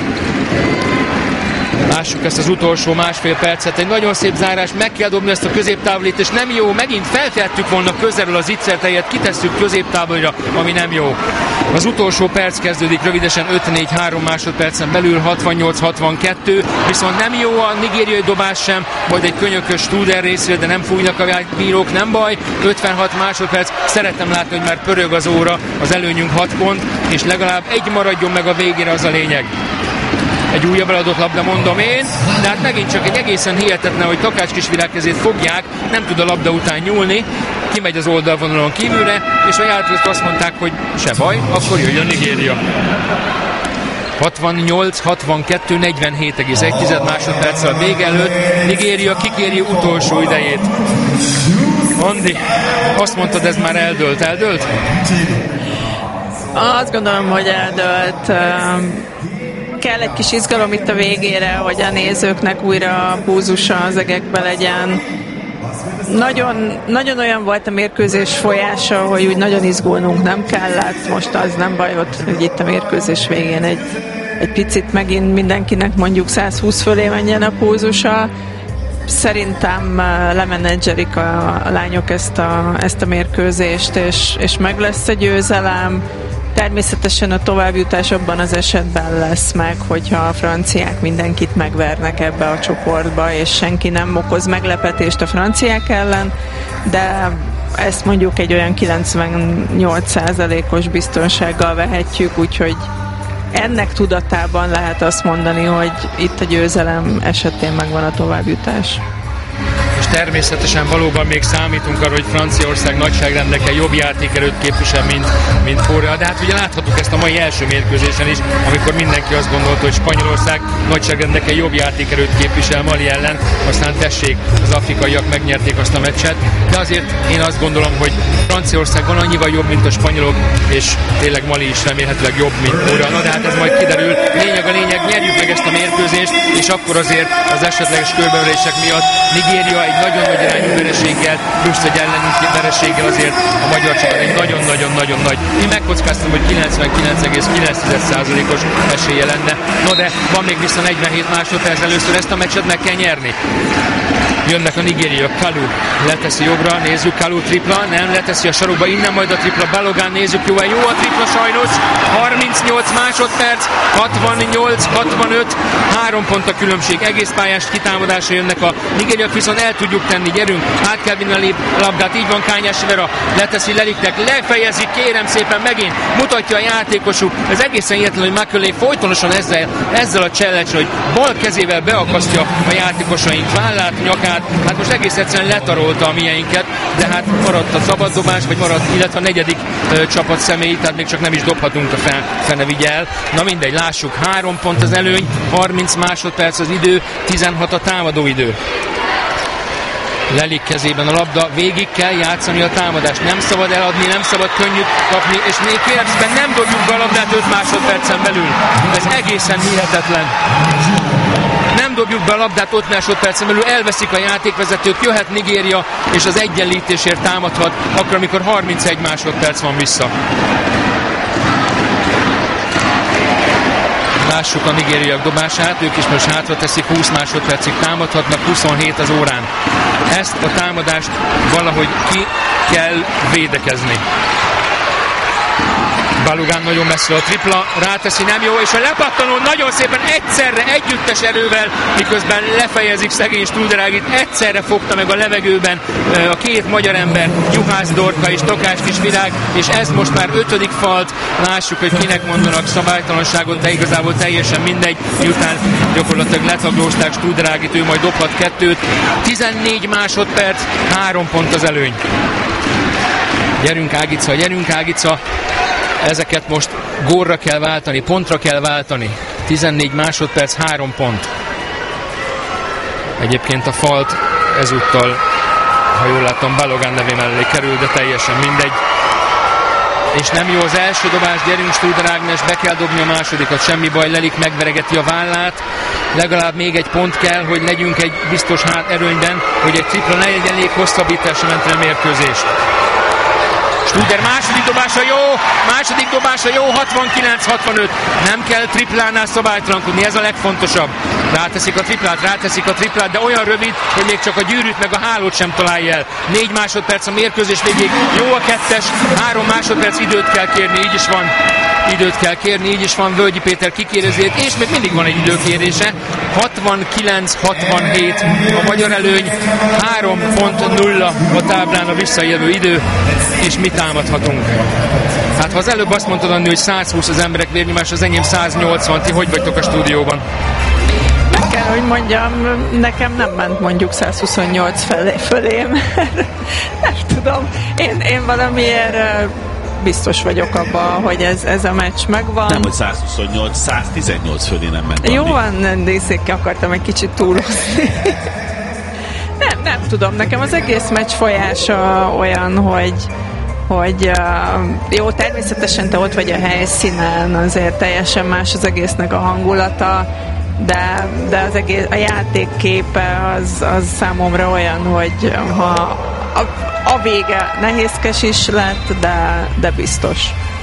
Lássuk ezt az utolsó másfél percet, egy nagyon szép zárás, meg kell dobni ezt a középtávolít, és nem jó, megint feltettük volna közelről az ittszert helyett, kitesszük középtávolira, ami nem jó. Az utolsó perc kezdődik rövidesen, öt négy három másodpercen belül, hatvannyolc hatvankettő, viszont nem jó a nigériai dobás sem, majd egy könyökös Studer részről, de nem fújnak a bírók, nem baj, ötvenhat másodperc, szeretem látni, hogy már pörög az óra, az előnyünk hat pont, és legalább egy maradjon meg a végére, az a lényeg. Egy újabb eladott labda, mondom én, de hát megint csak egy egészen hihetetlen, hogy Takács Virág kezét fogják, nem tud a labda után nyúlni, kimegy az oldalvonalon kívülre, és a játékosok azt mondták, hogy se baj, akkor jöjjön Nigéria. hatvannyolc hatvankettő, negyvenhét egész egy másodperccel a vége előtt Nigéria kikéri utolsó idejét. Andi, azt mondtad, ez már eldőlt, eldőlt? Azt gondolom, hogy eldőlt. Kell egy kis izgalom itt a végére, hogy a nézőknek újra púzusa az egekbe legyen. Nagyon, nagyon olyan volt a mérkőzés folyása, hogy úgy nagyon izgulnunk nem kellett. Most az nem baj, hogy itt a mérkőzés végén egy, egy picit megint mindenkinek mondjuk száz húsz fölé menjen a púzusa. Szerintem lemenedzserik a, a lányok ezt a, ezt a mérkőzést, és, és meg lesz a győzelem. Természetesen a továbbjutás abban az esetben lesz meg, hogyha a franciák mindenkit megvernek ebbe a csoportba, és senki nem okoz meglepetést a franciák ellen, de ezt mondjuk egy olyan kilencvennyolc százalékos biztonsággal vehetjük, úgyhogy ennek tudatában lehet azt mondani, hogy itt a győzelem esetén megvan a továbbjutás. És természetesen valóban még számítunk arra, hogy Franciaország nagyságrendekkel jobb játékerőt képvisel, mint, mint Korea, de hát ugye láthattuk ezt a mai első mérkőzésen is, amikor mindenki azt gondolta, hogy Spanyolország nagyságrendekkel jobb játékerőt képvisel Mali ellen, aztán tessék, az afrikaiak megnyerték azt a meccset, de azért én azt gondolom, hogy Franciaország van annyival jobb, mint a spanyolok, és tényleg Mali is remélhetőleg jobb, mint Korea. Na de hát ez majd kiderül. Lényeg a lényeg, nyerjük meg ezt a mérkőzést, és akkor azért az esetleges körbeverések miatt Nigéria egy nagyon nagy irányú vereséggel, plusz egy ellenünk vereséggel azért a magyar csapat egy nagyon-nagyon-nagyon nagy. Én megkockáztam, hogy kilencvenkilenc egész kilenc százalékos esélye lenne. No de van még vissza negyvenhét másodperc, először ezt a meccset meg kell nyerni. Jönnek a nigériaiak, Kalu leteszi jobbra, nézzük, Kalu tripla, nem, leteszi a sarokba, innen majd a tripla, Balogán, nézzük, jó, jó a tripla sajnos, harmincnyolc másodperc, hatvannyolc hatvanöt, három pont a különbség, egész pályás kitámadásra jönnek a nigériaiak, viszont el tudjuk tenni, gyerünk, át kell vinni a labdát, így van, Kányás Vera, leteszi Leliknek, lefejezik, kérem szépen megint, mutatja a játékosuk, ez egészen hihetetlen, hogy Macaulay folytonosan ezzel, ezzel a challenge, hogy bal kezével beakasztja a játékosaink vállát, nyakát, hát most egész egyszerűen letarolta a mieinket, de hát maradt a szabaddobás, vagy maradt, illetve a negyedik ö, csapat személyi, tehát még csak nem is dobhatunk a fel, fene vigyel. Na mindegy, lássuk, három pont az előny, harminc másodperc az idő, tizenhat a támadó idő. Lelik kezében a labda, végig kell játszani a támadást, nem szabad eladni, nem szabad könnyű kapni, és még kérdésben nem dobjuk be a labdát öt másodpercen belül. Ez egészen hihetetlen. Nem dobjuk be a labdát öt másodpercen belül, elveszik a játékvezetők, jöhet Nigéria, és az egyenlítésért támadhat, akkor, amikor harmincegy másodperc van vissza. Lássuk a nigériaiak dobását, ők is most hátra teszik, húsz másodpercig támadhatnak, huszonhét az órán. Ezt a támadást valahogy ki kell védekezni. Balogán nagyon messze a tripla, ráteszi, nem jó, és a lepattanó nagyon szépen egyszerre, együttes erővel, miközben lefejezik szegény Studerágit, egyszerre fogta meg a levegőben a két magyar ember, Juhász Dorka és Tokás Kisvirág, és ez most már ötödik falt, lássuk, hogy kinek mondanak szabálytalanságot, de igazából teljesen mindegy, miután gyakorlatilag letaglózták Studerágit, ő majd dobhat kettőt, tizennégy másodperc, három pont az előny. Gyerünk Ágica, gyerünk Ágica, ezeket most gólra kell váltani, pontra kell váltani. tizennégy másodperc, három pont. Egyébként a falt ezúttal, ha jól látom, Balogán nevé mellé kerül, de teljesen mindegy. És nem jó az első dobás, gyerünk Studer Ágnes, be kell dobni a másodikat, semmi baj, Lelik megveregeti a vállát. Legalább még egy pont kell, hogy legyünk egy biztos hát erőnyben, hogy egy tripla ne legyen elég hosszabbításra menteni a mérkőzést. Studer második dobása jó, második dobása jó, hatvankilenc hatvanöt. Nem kell triplánál szabálytalankodni, ez a legfontosabb. Ráteszik a triplát, ráteszik a triplát, de olyan rövid, hogy még csak a gyűrűt meg a hálót sem találja el. Négy másodperc a mérkőzés végéig, jó a kettes, három másodperc időt kell kérni, így is van. Időt kell kérni, így is van, Völgyi Péter kikérezét, és még mindig van egy időkérése. hatvankilenc hatvanhét a magyar előny, három pont nulla a táblán a visszajövő idő, és mi támadhatunk. Hát ha az előbb azt mondtad, Anni, hogy százhúsz az emberek vérnyomás, az enyém száznyolcvan, ti hogy vagytok a stúdióban? Meg kell, hogy mondjam, nekem nem ment mondjuk százhuszonnyolc felé, fölém. Nem tudom. Én, én valamiért biztos vagyok abban, hogy ez, ez a meccs megvan. Nem, hogy százhuszonnyolc, száztizennyolc fölé nem ment. Jó van, Dészék, akartam egy kicsit túlozni. nem, nem tudom, nekem az egész meccs folyása olyan, hogy hogy uh, jó, természetesen te ott vagy a helyszínen, azért teljesen más az egésznek a hangulata, de, de az egész, a játékképe az, az számomra olyan, hogy ha a, a vége nehézkes is lett, de, de biztos.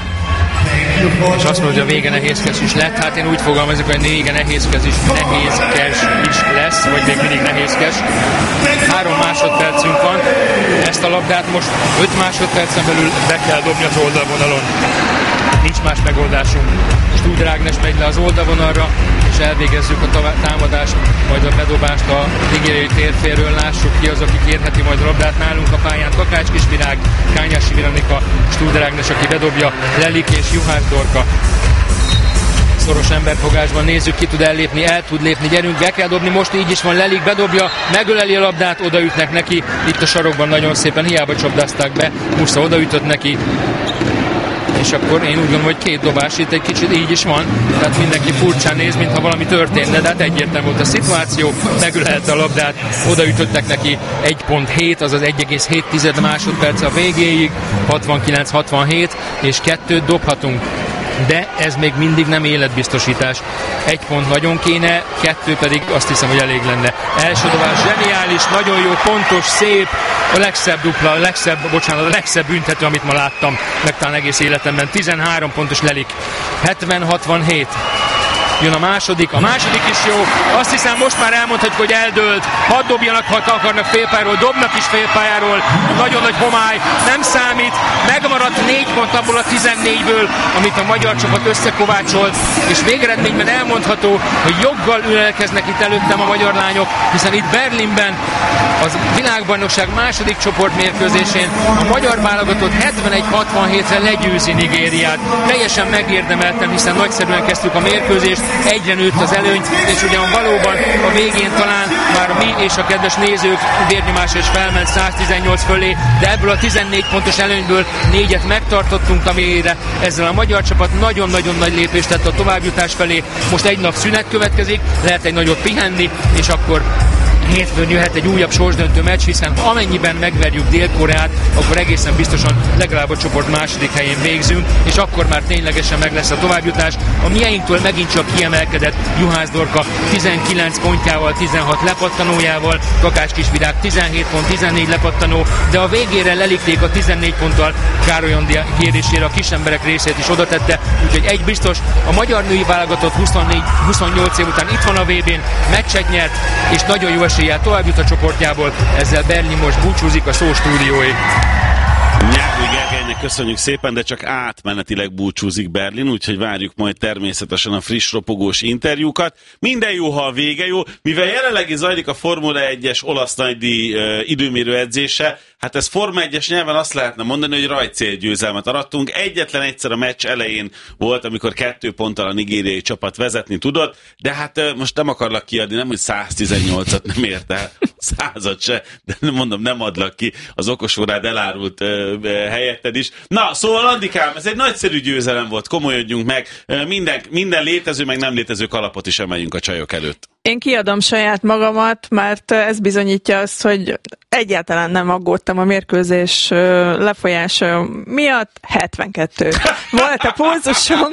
És azt mondja, hogy a vége nehézkes is lett, hát én úgy fogalmazok, hogy a vége nehézkes is, nehézkes is lesz, vagy még mindig nehézkes. Három másodpercünk van, ezt a labdát most öt másodpercen belül be kell dobni az oldalvonalon. Nincs más megoldásunk. Studer Ágnes megy le az oldalvonalra, és elvégezzük a támadást, majd a bedobást a nigériai térfélről, lássuk ki az, aki kérheti majd a labdát nálunk a pályán. Takács Kisvirág, Kányási Viranika, Studer Ágnes, aki bedobja, Lelik és Juhász Dorka. szoros emberfogásban, nézzük, ki tud ellépni, el tud lépni, gyerünk, be kell dobni, most így is van, Lelik bedobja, megöleli a labdát, odaütnek neki, itt a sarokban nagyon szépen, hiába csapdázták be, Musza odaütött neki, és akkor én úgy gondolom, hogy két dobás itt egy kicsit így is van, tehát mindenki furcsán néz, mintha valami történne, de hát egyértelmű volt a szituáció, megölelte a labdát, odaütöttek neki egy pont hét, azaz egy egész hét másodperc a végéig, hatvankilenc hatvanhét, és kettőt dobhatunk. De ez még mindig nem életbiztosítás. Egy pont nagyon kéne, kettő pedig azt hiszem, hogy elég lenne. Első dobás zseniális, nagyon jó, pontos, szép, a legszebb dupla, a legszebb, bocsánat, a legszebb büntető, amit ma láttam, meg talán egész életemben. tizenhárom pontos Lelik. hetven hatvanhét. Jön a második, a második is jó, azt hiszem most már elmondhatjuk, hogy eldőlt, hadd dobjanak, ha akarnak félpályáról, dobnak is félpályáról, nagyon nagy homály, nem számít, megmaradt négy pont abból a tizennégyből, amit a magyar csapat összekovácsolt, és végeredményben elmondható, hogy joggal ülelkeznek itt előttem a magyar lányok, hiszen itt Berlinben az világbajnokság második csoportmérkőzésén a magyar válogatott hetvenegy hatvanhétre legyőzi Nigériát. Teljesen megérdemeltem, hiszen nagyszerűen kezdtük a mérkőzést, egyre nőtt az előny, és ugyan valóban a végén talán már mi és a kedves nézők vérnyomásra is felment száztizennyolc fölé, de ebből a tizennégy pontos előnyből négyet megtartottunk, amire ezzel a magyar csapat nagyon-nagyon nagy lépést tett a továbbjutás felé. Most egy nap szünet következik, lehet egy nagyot pihenni, és akkor hétfőn jöhet egy újabb sorsdöntő meccs, hiszen amennyiben megverjük Dél-Koreát, akkor egészen biztosan legalább a csoport második helyén végzünk, és akkor már ténylegesen meg lesz a továbbjutás. A mieinktől megint csak kiemelkedett Juhász Dorka tizenkilenc pontjával, tizenhat lepattanójával, Takács Kisvirág tizenhét pont, tizennégy lepattanó, de a végére lelikték a tizennégy ponttal Károly Andi kérésére a kisemberek részét is odatette, úgyhogy egy biztos, a magyar női válogatott huszonnégy huszonnyolc év után itt van a vé bén, meccset nyert, és nagyon jó eséllyel tovább jut a csoportjából, ezzel Berlin most búcsúzik a Szó stúdióig. Nyárúj Gergelynek köszönjük szépen, de csak átmenetileg búcsúzik Berlin, úgyhogy várjuk majd természetesen a friss, ropogós interjúkat. Minden jó, ha a vége jó. Mivel jelenleg zajlik a Formula egyes olasz nagydíj uh, időmérő edzése, hát ez Forma egyes nyelven azt lehetne mondani, hogy rajtcélgyőzelmet arattunk. Egyetlen egyszer a meccs elején volt, amikor kettő ponttal a nigériai csapat vezetni tudott, de hát uh, most nem akarlak kiadni, nem, hogy száztizennyolcat nem érte, százat se, de mondom, nem adlak ki, az okosórád elárult uh, helyetted is. Na, szóval Andikám, ez egy nagyszerű győzelem volt, komolyodjunk meg, minden, minden létező, meg nem létező kalapot is emeljünk a csajok előtt. Én kiadom saját magamat, mert ez bizonyítja azt, hogy egyáltalán nem aggódtam a mérkőzés lefolyása miatt. hetvenkettő volt a pulzusom.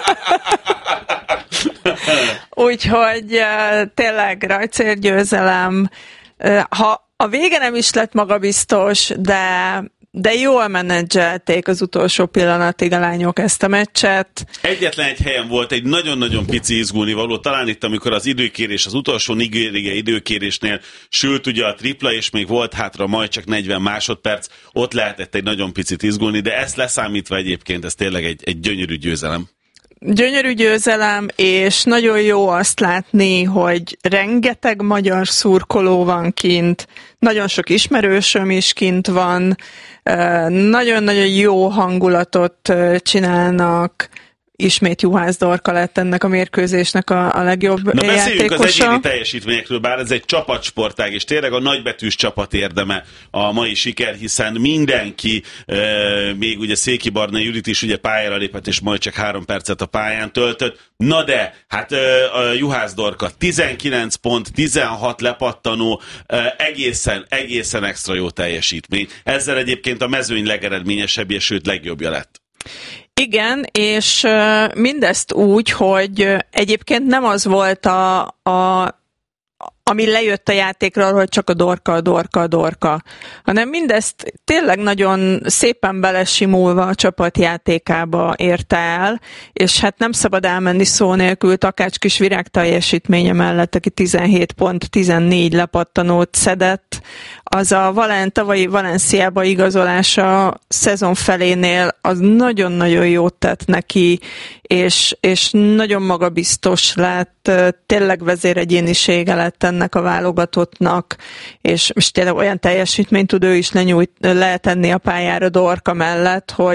Úgyhogy tényleg rajtcélgyőzelem. Ha a vége nem is lett magabiztos, de de jól menedzselték az utolsó pillanatig a lányok ezt a meccset. Egyetlen egy helyen volt egy nagyon-nagyon pici izgulnivaló, talán itt, amikor az időkérés, az utolsó nigériai időkérésnél sült ugye a tripla, és még volt hátra majd csak negyven másodperc, ott lehetett egy nagyon picit izgulni, de ezt leszámítva egyébként ez tényleg egy, egy gyönyörű győzelem. Gyönyörű győzelem, és nagyon jó azt látni, hogy rengeteg magyar szurkoló van kint, nagyon sok ismerősöm is kint van, nagyon-nagyon jó hangulatot csinálnak. Ismét Juhász Dorka lett ennek a mérkőzésnek a, a legjobb Na, játékosa. beszéljünk az egyéni teljesítményekről, bár ez egy csapatsportág, és tényleg a nagybetűs csapat érdeme a mai siker, hiszen mindenki, e, még ugye Széki Barna Judit is ugye pályára lépett, és majd csak három percet a pályán töltött. Na de, hát e, a Juhász Dorka tizenkilenc pont, tizenhat lepattanó, e, egészen, egészen extra jó teljesítmény. Ezzel egyébként a mezőny legeredményesebbje, sőt legjobbja lett. Igen, és mindezt úgy, hogy egyébként nem az volt a, a ami lejött a játékról, hogy csak a Dorka, a Dorka, a Dorka, hanem mindezt tényleg nagyon szépen belesimulva a csapatjátékába érte el, és hát nem szabad elmenni szó nélkül Takács Kisvirág teljesítménye mellett, aki tizenhét pont, tizennégy lepattanót szedett. Az a Valen, tavalyi Valenciába igazolása szezon felénél az nagyon-nagyon jót tett neki, és, és nagyon magabiztos lett, tényleg vezéregyénisége lett ennek a válogatottnak, és, és tényleg olyan teljesítményt tud ő is lenyújt, letenni a pályára Dorka mellett, hogy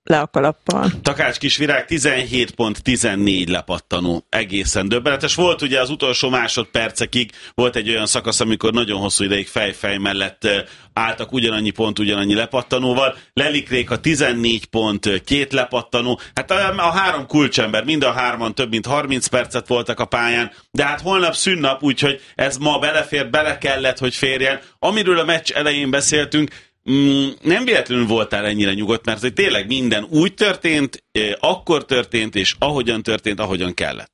le a kalappal. Takács Kisvirág tizenhét pont tizennégy lepattanó. Egészen döbbenetes. Volt ugye az utolsó másodpercekig, volt egy olyan szakasz, amikor nagyon hosszú ideig fej-fej mellett álltak ugyanannyi pont, ugyanannyi lepattanóval. Lelikrék a tizennégy pont két lepattanó. Hát a, a három kulcsember, mind a hárman több mint harminc percet voltak a pályán, de hát holnap szünnap, úgyhogy ez ma belefér, bele kellett, hogy férjen. Amiről a meccs elején beszéltünk, Mm, nem véletlenül voltál ennyire nyugodt, mert hogy tényleg minden úgy történt, akkor történt, és ahogyan történt, ahogyan kellett.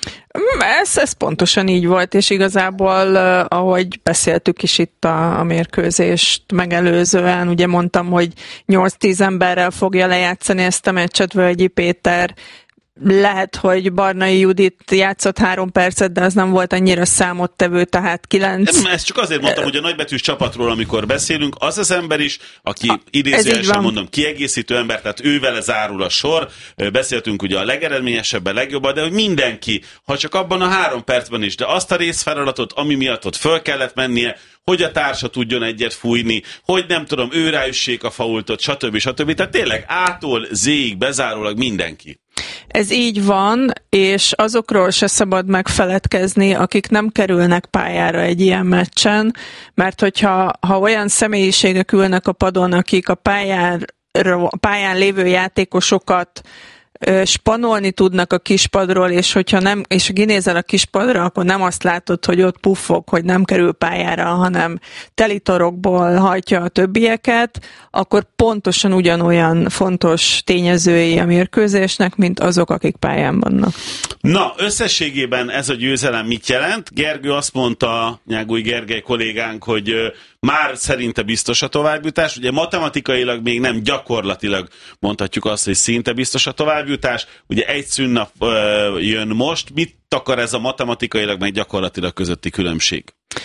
Ez, ez pontosan így volt, és igazából, ahogy beszéltük is itt a, a mérkőzést megelőzően, ugye mondtam, hogy nyolc-tíz emberrel fogja lejátszani ezt a meccset Völgyi Péter. Lehet, hogy Barnai Judit játszott három percet, de az nem volt annyira számottevő, tehát kilenc. Nem, ezt csak azért mondtam, hogy a nagybetűs csapatról, amikor beszélünk, az az ember is, aki idézőjelesen mondom, kiegészítő ember, tehát ő vele zárul a sor. Beszéltünk ugye a legeredményesebben, legjobban, de hogy mindenki, ha csak abban a három percben is, de azt a részfeladatot, ami miatt ott föl kellett mennie, hogy a társa tudjon egyet fújni, hogy nem tudom, ő ráüssék a faultot, stb. stb. Tehát tényleg A-tól Z-ig bezárólag mindenki. Ez így van, és azokról se szabad megfeledkezni, akik nem kerülnek pályára egy ilyen meccsen, mert hogyha ha olyan személyiségek ülnek a padon, akik a pályán, a pályán lévő játékosokat spanolni tudnak a kispadról, és hogyha nem, és kinézel a kispadra, akkor nem azt látod, hogy ott puffog, hogy nem kerül pályára, hanem telitorokból hajtja a többieket, akkor pontosan ugyanolyan fontos tényezői a mérkőzésnek, mint azok, akik pályán vannak. Na, összességében ez a győzelem mit jelent? Gergő azt mondta, Nyágúj Gergely kollégánk, hogy már szerinte biztos a továbbjutás. Ugye matematikailag még nem, gyakorlatilag mondhatjuk azt, hogy szinte biztos a továbbjutás. Ugye egy szünnap ö, jön most. Mit akar ez a matematikailag, meg gyakorlatilag közötti különbség?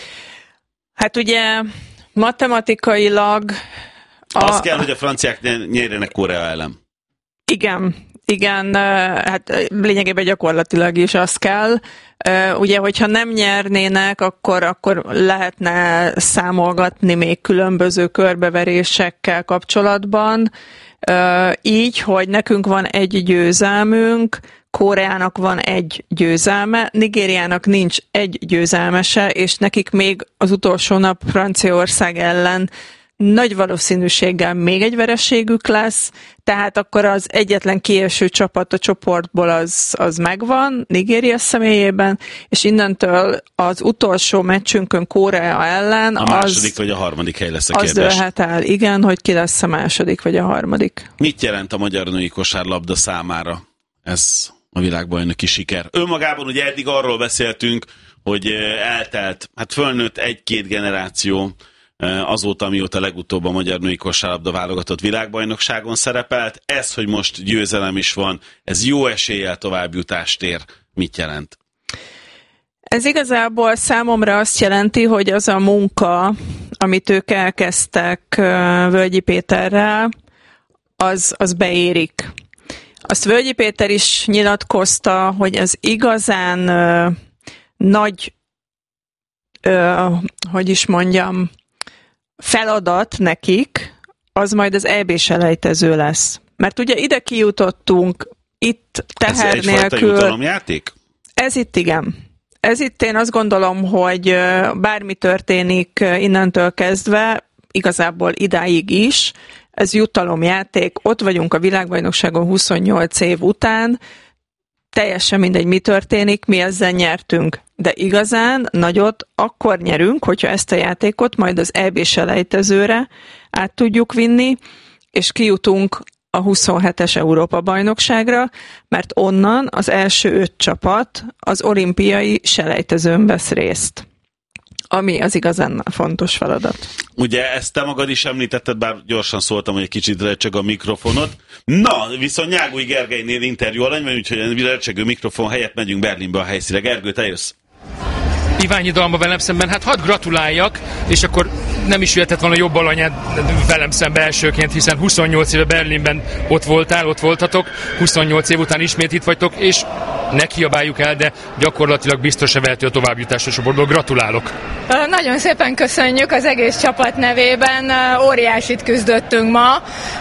Hát ugye matematikailag... A... Az kell, hogy a franciák nyerjenek Korea ellen. Igen, igen, hát lényegében gyakorlatilag is az kell. Ugye, hogyha nem nyernének, akkor, akkor lehetne számolgatni még különböző körbeverésekkel kapcsolatban. Így, hogy nekünk van egy győzelmünk, Koreának van egy győzelme, Nigériának nincs egy győzelmese, és nekik még az utolsó nap Franciaország ellen nagy valószínűséggel még egy vereségük lesz, tehát akkor az egyetlen kieső csapat a csoportból az, az megvan, Nigéria személyében, és innentől az utolsó meccsünkön Korea ellen a második az, vagy a harmadik hely lesz a kérdés. Az dőlhet el, igen, hogy ki lesz a második vagy a harmadik. Mit jelent a magyar női kosárlabda számára ez a világbajnoki siker? Önmagában ugye eddig arról beszéltünk, hogy eltelt, hát fölnőtt egy-két generáció azóta, mióta legutóbb a magyar női kosárlabda válogatott világbajnokságon szerepelt. Ez, hogy most győzelem is van, ez jó eséllyel továbbjutást ér. Mit jelent? Ez igazából számomra azt jelenti, hogy az a munka, amit ők elkezdtek Völgyi Péterrel, az, az beérik. Azt Völgyi Péter is nyilatkozta, hogy az igazán uh, nagy, uh, hogy is mondjam, feladat nekik, az majd az é bé-s elejtező lesz. Mert ugye ide kijutottunk, itt teher nélkül. Ez egyfajta jutalomjáték? Ez itt igen. Ez itt én azt gondolom, hogy bármi történik innentől kezdve, igazából idáig is, ez jutalomjáték, ott vagyunk a világbajnokságon huszonnyolc év után, teljesen mindegy, mi történik, mi ezzel nyertünk. De igazán nagyot akkor nyerünk, hogyha ezt a játékot majd az é bé-s elejtezőre át tudjuk vinni, és kijutunk a huszonhetes Európa-bajnokságra, mert onnan az első öt csapat az olimpiai selejtezőn vesz részt, ami az igazán fontos feladat. Ugye ezt te magad is említetted, bár gyorsan szóltam, hogy egy kicsit recseg a mikrofonot. Na, viszont Nyágúj Gergelynél interjú alany, mert úgyhogy a recsegő mikrofon helyett megyünk Berlinbe a helyszínre. Gergő, te jössz? Iványi Dalma velem szemben, hát hadd gratuláljak, és akkor nem is jöhetett volna jobb alanyád velem szemben elsőként, hiszen huszonnyolc éve Berlinben ott voltál, ott voltatok, huszonnyolc év után ismét itt vagytok, és ne kiabáljuk el, de gyakorlatilag biztos-e vehető a továbbjutás a csoportból. Gratulálok! Nagyon szépen köszönjük az egész csapat nevében, óriásit küzdöttünk ma.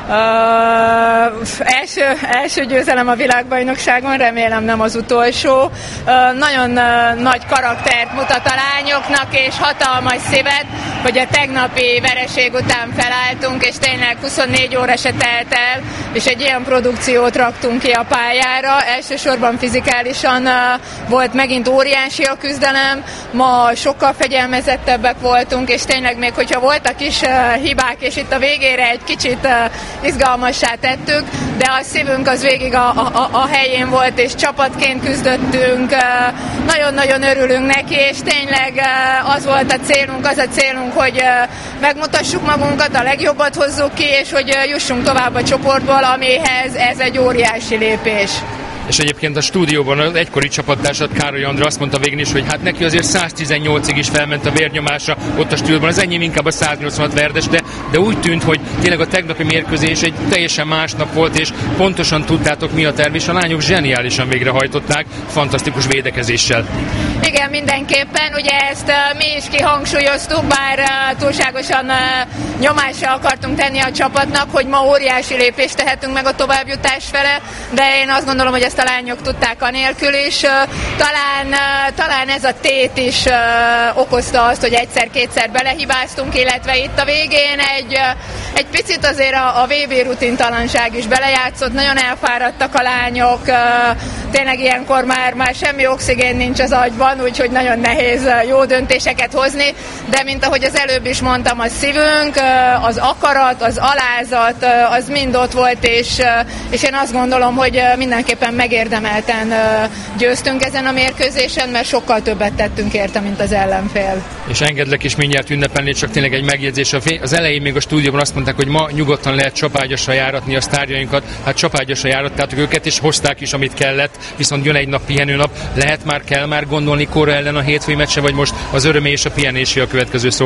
Uh, első, első győzelem a világbajnokságon, remélem nem az utolsó. Uh, nagyon uh, nagy karaktert mutat a lányoknak, és hatalmas szívet, hogy a tegnapi vereség után felálltunk, és tényleg huszonnégy óra se telt el, és egy ilyen produkciót raktunk ki a pályára. Elsősorban fizikálisan uh, volt megint óriási a küzdelem, ma sokkal fegyelmezettebbek voltunk, és tényleg még hogyha voltak is uh, hibák, és itt a végére egy kicsit uh, izgalmassá tettük, de a szívünk az végig a, a, a helyén volt, és csapatként küzdöttünk, uh, nagyon-nagyon örülünk neki, és tényleg uh, az volt a célunk, az a célunk, hogy uh, megmutassuk magunkat, a legjobbat hozzuk ki, és hogy uh, jussunk tovább a csoportból, amihez ez egy óriási lépés. És egyébként a stúdióban az egykori csapattársad Károly Andra azt mondta végén is, hogy hát neki azért száztizennyolcig is felment a vérnyomása ott a stúdióban, az enyém inkább a száznyolcvanhat verdes, de, de úgy tűnt, hogy tényleg a tegnapi mérkőzés egy teljesen más nap volt, és pontosan tudtátok mi a terv, és a lányok zseniálisan végrehajtották, fantasztikus védekezéssel. Igen, mindenképpen, ugye ezt uh, mi is kihangsúlyoztuk, bár uh, túlságosan uh, nyomásra akartunk tenni a csapatnak, hogy ma óriási lépést tehetünk meg a továbbjutás fele, de én azt gondolom, hogy ezt a lányok tudták anélkül is. Uh, talán, uh, talán ez a tét is uh, okozta azt, hogy egyszer-kétszer belehibáztunk, illetve itt a végén egy, uh, egy picit azért a, a vé bé rutintalanság is belejátszott, nagyon elfáradtak a lányok, uh, tényleg ilyenkor már, már semmi oxigén nincs az agyban, úgyhogy nagyon nehéz jó döntéseket hozni, de mint ahogy az előbb is mondtam, a szívünk, az akarat, az alázat, az mind ott volt, és, és én azt gondolom, hogy mindenképpen megérdemelten győztünk ezen a mérkőzésen, mert sokkal többet tettünk érte, mint az ellenfél. És engedlek is mindjárt ünnepelni, csak tényleg egy megjegyzés. Az elején még a stúdióban azt mondták, hogy ma nyugodtan lehet csapágyasra járatni a sztárjainkat, hát csapágyasra járattátok őket, és hozták is, amit kellett, viszont jön egy nap pihenőnap, lehet már, kell már gondolni Kóra ellen a hétfői meccse, vagy most az örömé és a pihenésé a következő szó?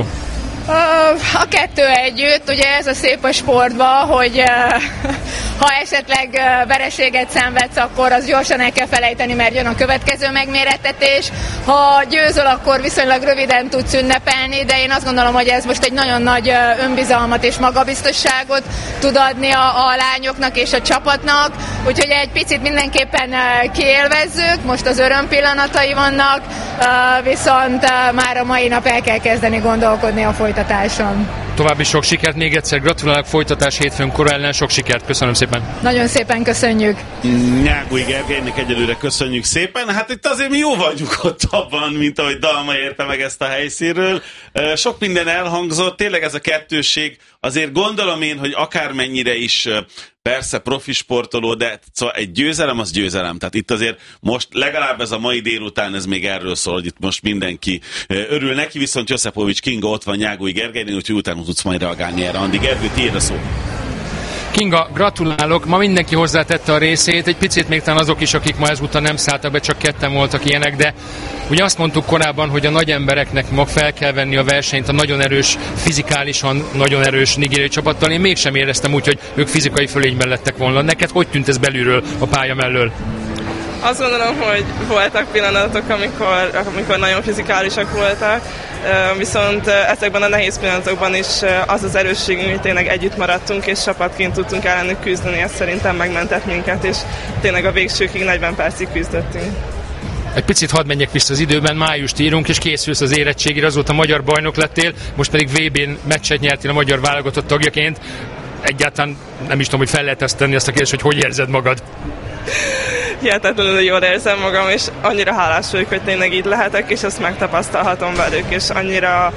A kettő együtt, ugye ez a szép a sportban, hogy ha esetleg vereséget szenvedsz, akkor az gyorsan el kell felejteni, mert jön a következő megmérettetés. Ha győzöl, akkor viszonylag röviden tudsz ünnepelni, de én azt gondolom, hogy ez most egy nagyon nagy önbizalmat és magabiztosságot tud adni a, a lányoknak és a csapatnak, úgyhogy egy picit mindenképpen kiélvezzük, most az öröm pillanatai vannak, viszont már a mai nap el kell kezdeni gondolkodni a folytatáson. További sok sikert, még egyszer gratulálok, folytatás hétfőn Kóra ellen, sok sikert, köszönöm szépen. Nagyon szépen köszönjük. Nyágúj Gergelynek egyelőre köszönjük szépen. Hát itt azért mi jóval nyugodtabban, mint ahogy Dalma érte meg ezt a helyszínről. Sok minden elhangzott, tényleg ez a kettősség, azért gondolom én, hogy akármennyire is persze profi sportoló, de szóval egy győzelem az győzelem. Tehát itt azért most legalább ez a mai délután ez még erről szól, hogy itt most mindenki örül neki, viszont Joszepovics Kinga ott van Nyágúj Gergelynél, úgyhogy utána tudsz majd reagálni erre. Andi Gergő, tiéd a szó. Kinga, gratulálok, ma mindenki hozzátette a részét, egy picit még talán azok is, akik ma ezúttal nem szálltak be, csak ketten voltak ilyenek, de ugye azt mondtuk korábban, hogy a nagy embereknek ma fel kell venni a versenyt a nagyon erős, fizikálisan nagyon erős nigériai csapattal. Én mégsem éreztem úgy, hogy ők fizikai fölényben lettek volna. Neked hogy tűnt ez belülről, a pálya mellől? Azt gondolom, hogy voltak pillanatok, amikor, amikor nagyon fizikálisak voltak, viszont ezekben a nehéz pillanatokban is az az erősségünk, hogy tényleg együtt maradtunk, és csapatként tudtunk ellenük küzdeni, ez szerintem megmentett minket, és tényleg a végsőkig negyven percig küzdöttünk. Egy picit hadd menjek vissza az időben, májust írunk, és készülsz az érettségére, azóta magyar bajnok lettél, most pedig vé bén meccset nyertél a magyar válogatott tagjaként. Egyáltalán nem is tudom, hogy fel lehet ezt tenni azt a kérdést, hogy hogy érzed magad? Hihetetlenül jól érzem magam, és annyira hálás vagyok, hogy tényleg így lehetek, és ezt megtapasztalhatom velük, és annyira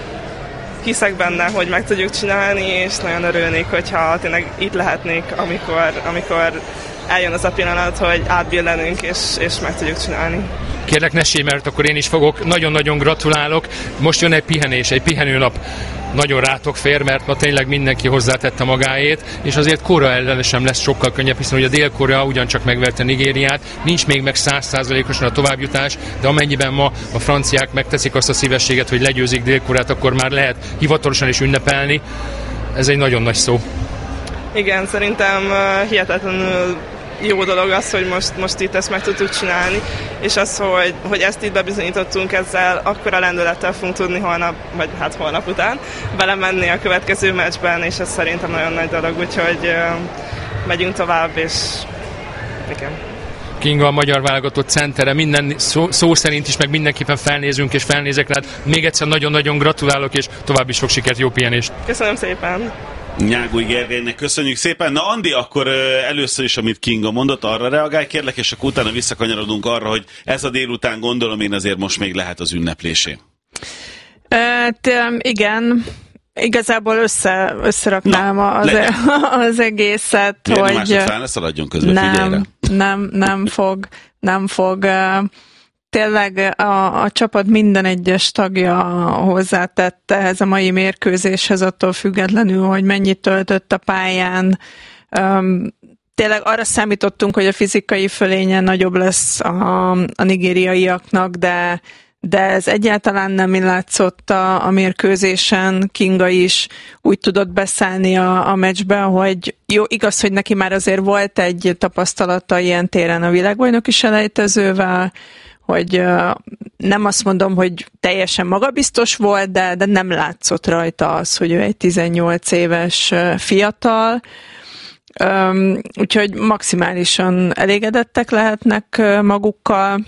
hiszek benne, hogy meg tudjuk csinálni, és nagyon örülnék, hogyha tényleg itt lehetnék, amikor, amikor eljön az a pillanat, hogy átbillenünk, és, és meg tudjuk csinálni. Kérlek, ne sélj, mert akkor én is fogok. Nagyon-nagyon gratulálok. Most jön egy pihenés, egy pihenőnap. Nagyon rátok fér, mert ma tényleg mindenki hozzátette magáét, és azért Kóra ellen sem lesz sokkal könnyebb, hiszen ugye Dél-Korea ugyancsak megverte Nigériát, nincs még meg száz százalékosan a továbbjutás, de amennyiben ma a franciák megteszik azt a szívességet, hogy legyőzik Dél-Koreát, akkor már lehet hivatalosan is ünnepelni. Ez egy nagyon nagy szó. Igen, szerintem hihetetlenül jó dolog az, hogy most, most itt ezt meg tudtuk csinálni, és az, hogy, hogy ezt itt bebizonyítottunk ezzel, akkora lendülettel fogunk tudni holnap, vagy hát holnap után belemenni a következő meccsben, és ez szerintem nagyon nagy dolog, úgyhogy uh, megyünk tovább, és igen. Kinga a magyar válogatott centere, minden szó, szó szerint is, meg mindenképpen felnézünk és felnézek rád. Még egyszer nagyon-nagyon gratulálok, és további sok sikert, jó pihenést! Köszönöm szépen! Nyágúj Gergelynek köszönjük szépen. Na Andi, akkor először is, amit Kinga mondott, arra reagálj kérlek, és akkor utána visszakanyarodunk arra, hogy ez a délután gondolom én azért most még lehet az ünneplésé. Hát, igen, igazából össze, összeraknám Na, az, e, az egészet, Miért hogy... Miért fel ne szaladjon közben, nem, figyelj rá. nem, nem fog, nem fog... Tényleg a, a csapat minden egyes tagja hozzátette ehhez a mai mérkőzéshez, attól függetlenül, hogy mennyit töltött a pályán. Um, tényleg arra számítottunk, hogy a fizikai fölénye nagyobb lesz a, a nigériaiaknak, de, de ez egyáltalán nem látszott a, a mérkőzésen. Kinga is úgy tudott beszállni a, a meccsbe, hogy jó, igaz, hogy neki már azért volt egy tapasztalata ilyen téren a világbajnoki selejtezővel, hogy uh, nem azt mondom, hogy teljesen magabiztos volt, de, de nem látszott rajta az, hogy ő egy tizennyolc éves uh, fiatal. Um, úgyhogy maximálisan elégedettek lehetnek uh, magukkal.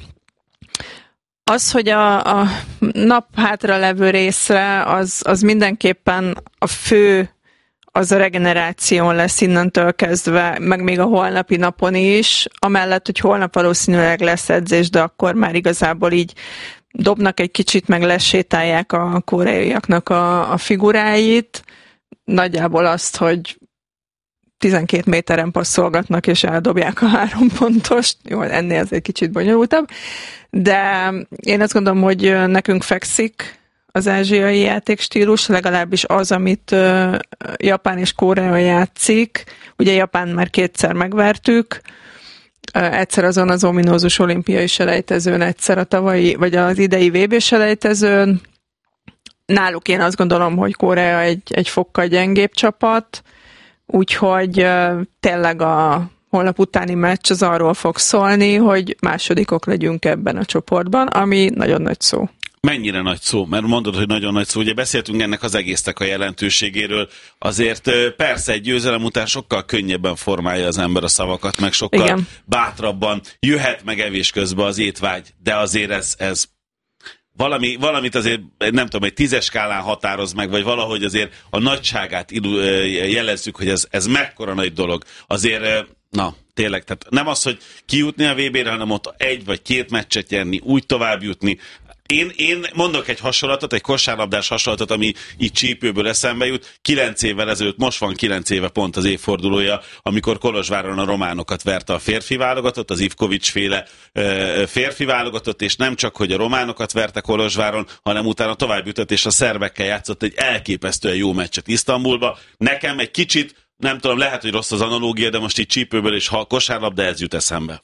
Az, hogy a, a nap hátra levő részre, az, az mindenképpen a fő, az a regeneráción lesz innentől kezdve, meg még a holnapi napon is, amellett, hogy holnap valószínűleg lesz edzés, de akkor már igazából így dobnak egy kicsit, meg lesétálják a koreaiaknak a, a figuráit. Nagyjából azt, hogy tizenkét méteren passzolgatnak, és eldobják a három pontost. Jó, ennél ez egy kicsit bonyolultabb. De én azt gondolom, hogy nekünk fekszik az ázsiai játékstílus, legalábbis az, amit uh, Japán és Korea játszik. Ugye Japán már kétszer megvertük, uh, egyszer azon az ominózus olimpiai selejtezőn, egyszer a tavalyi, vagy az idei vé bé selejtezőn. Náluk én azt gondolom, hogy Korea egy, egy fokkal gyengébb csapat, úgyhogy uh, tényleg a holnap utáni meccs az arról fog szólni, hogy másodikok legyünk ebben a csoportban, ami nagyon nagy szó. Mennyire nagy szó, mert mondod, hogy nagyon nagy szó. Ugye beszéltünk ennek az egésznek a jelentőségéről. Azért persze egy győzelem után sokkal könnyebben formálja az ember a szavakat, meg sokkal Igen. bátrabban jöhet meg evés közben az étvágy, de azért ez, ez valami, valamit azért, nem tudom, egy tízes skálán határoz meg, vagy valahogy azért a nagyságát jelezzük, hogy ez, ez mekkora nagy dolog. Azért, na, tényleg, tehát nem az, hogy kijutni a vé bére, hanem ott egy vagy két meccset nyerni, úgy tovább jutni. Én, én mondok egy hasonlatot, egy kosárlabdás hasonlatot, ami így csípőből eszembe jut. Kilenc évvel ezelőtt, most van kilenc éve pont az évfordulója, amikor Kolozsváron a románokat verte a férfi válogatott, az Ivkovics féle ö, férfi válogatott, és nem csak, hogy a románokat verte Kolozsváron, hanem utána tovább jutott, és a szerbekkel játszott egy elképesztően jó meccset Isztambulba. Nekem egy kicsit, nem tudom, lehet, hogy rossz az analógia, de most így csípőből, és ha a kosárlabda, ez jut eszembe.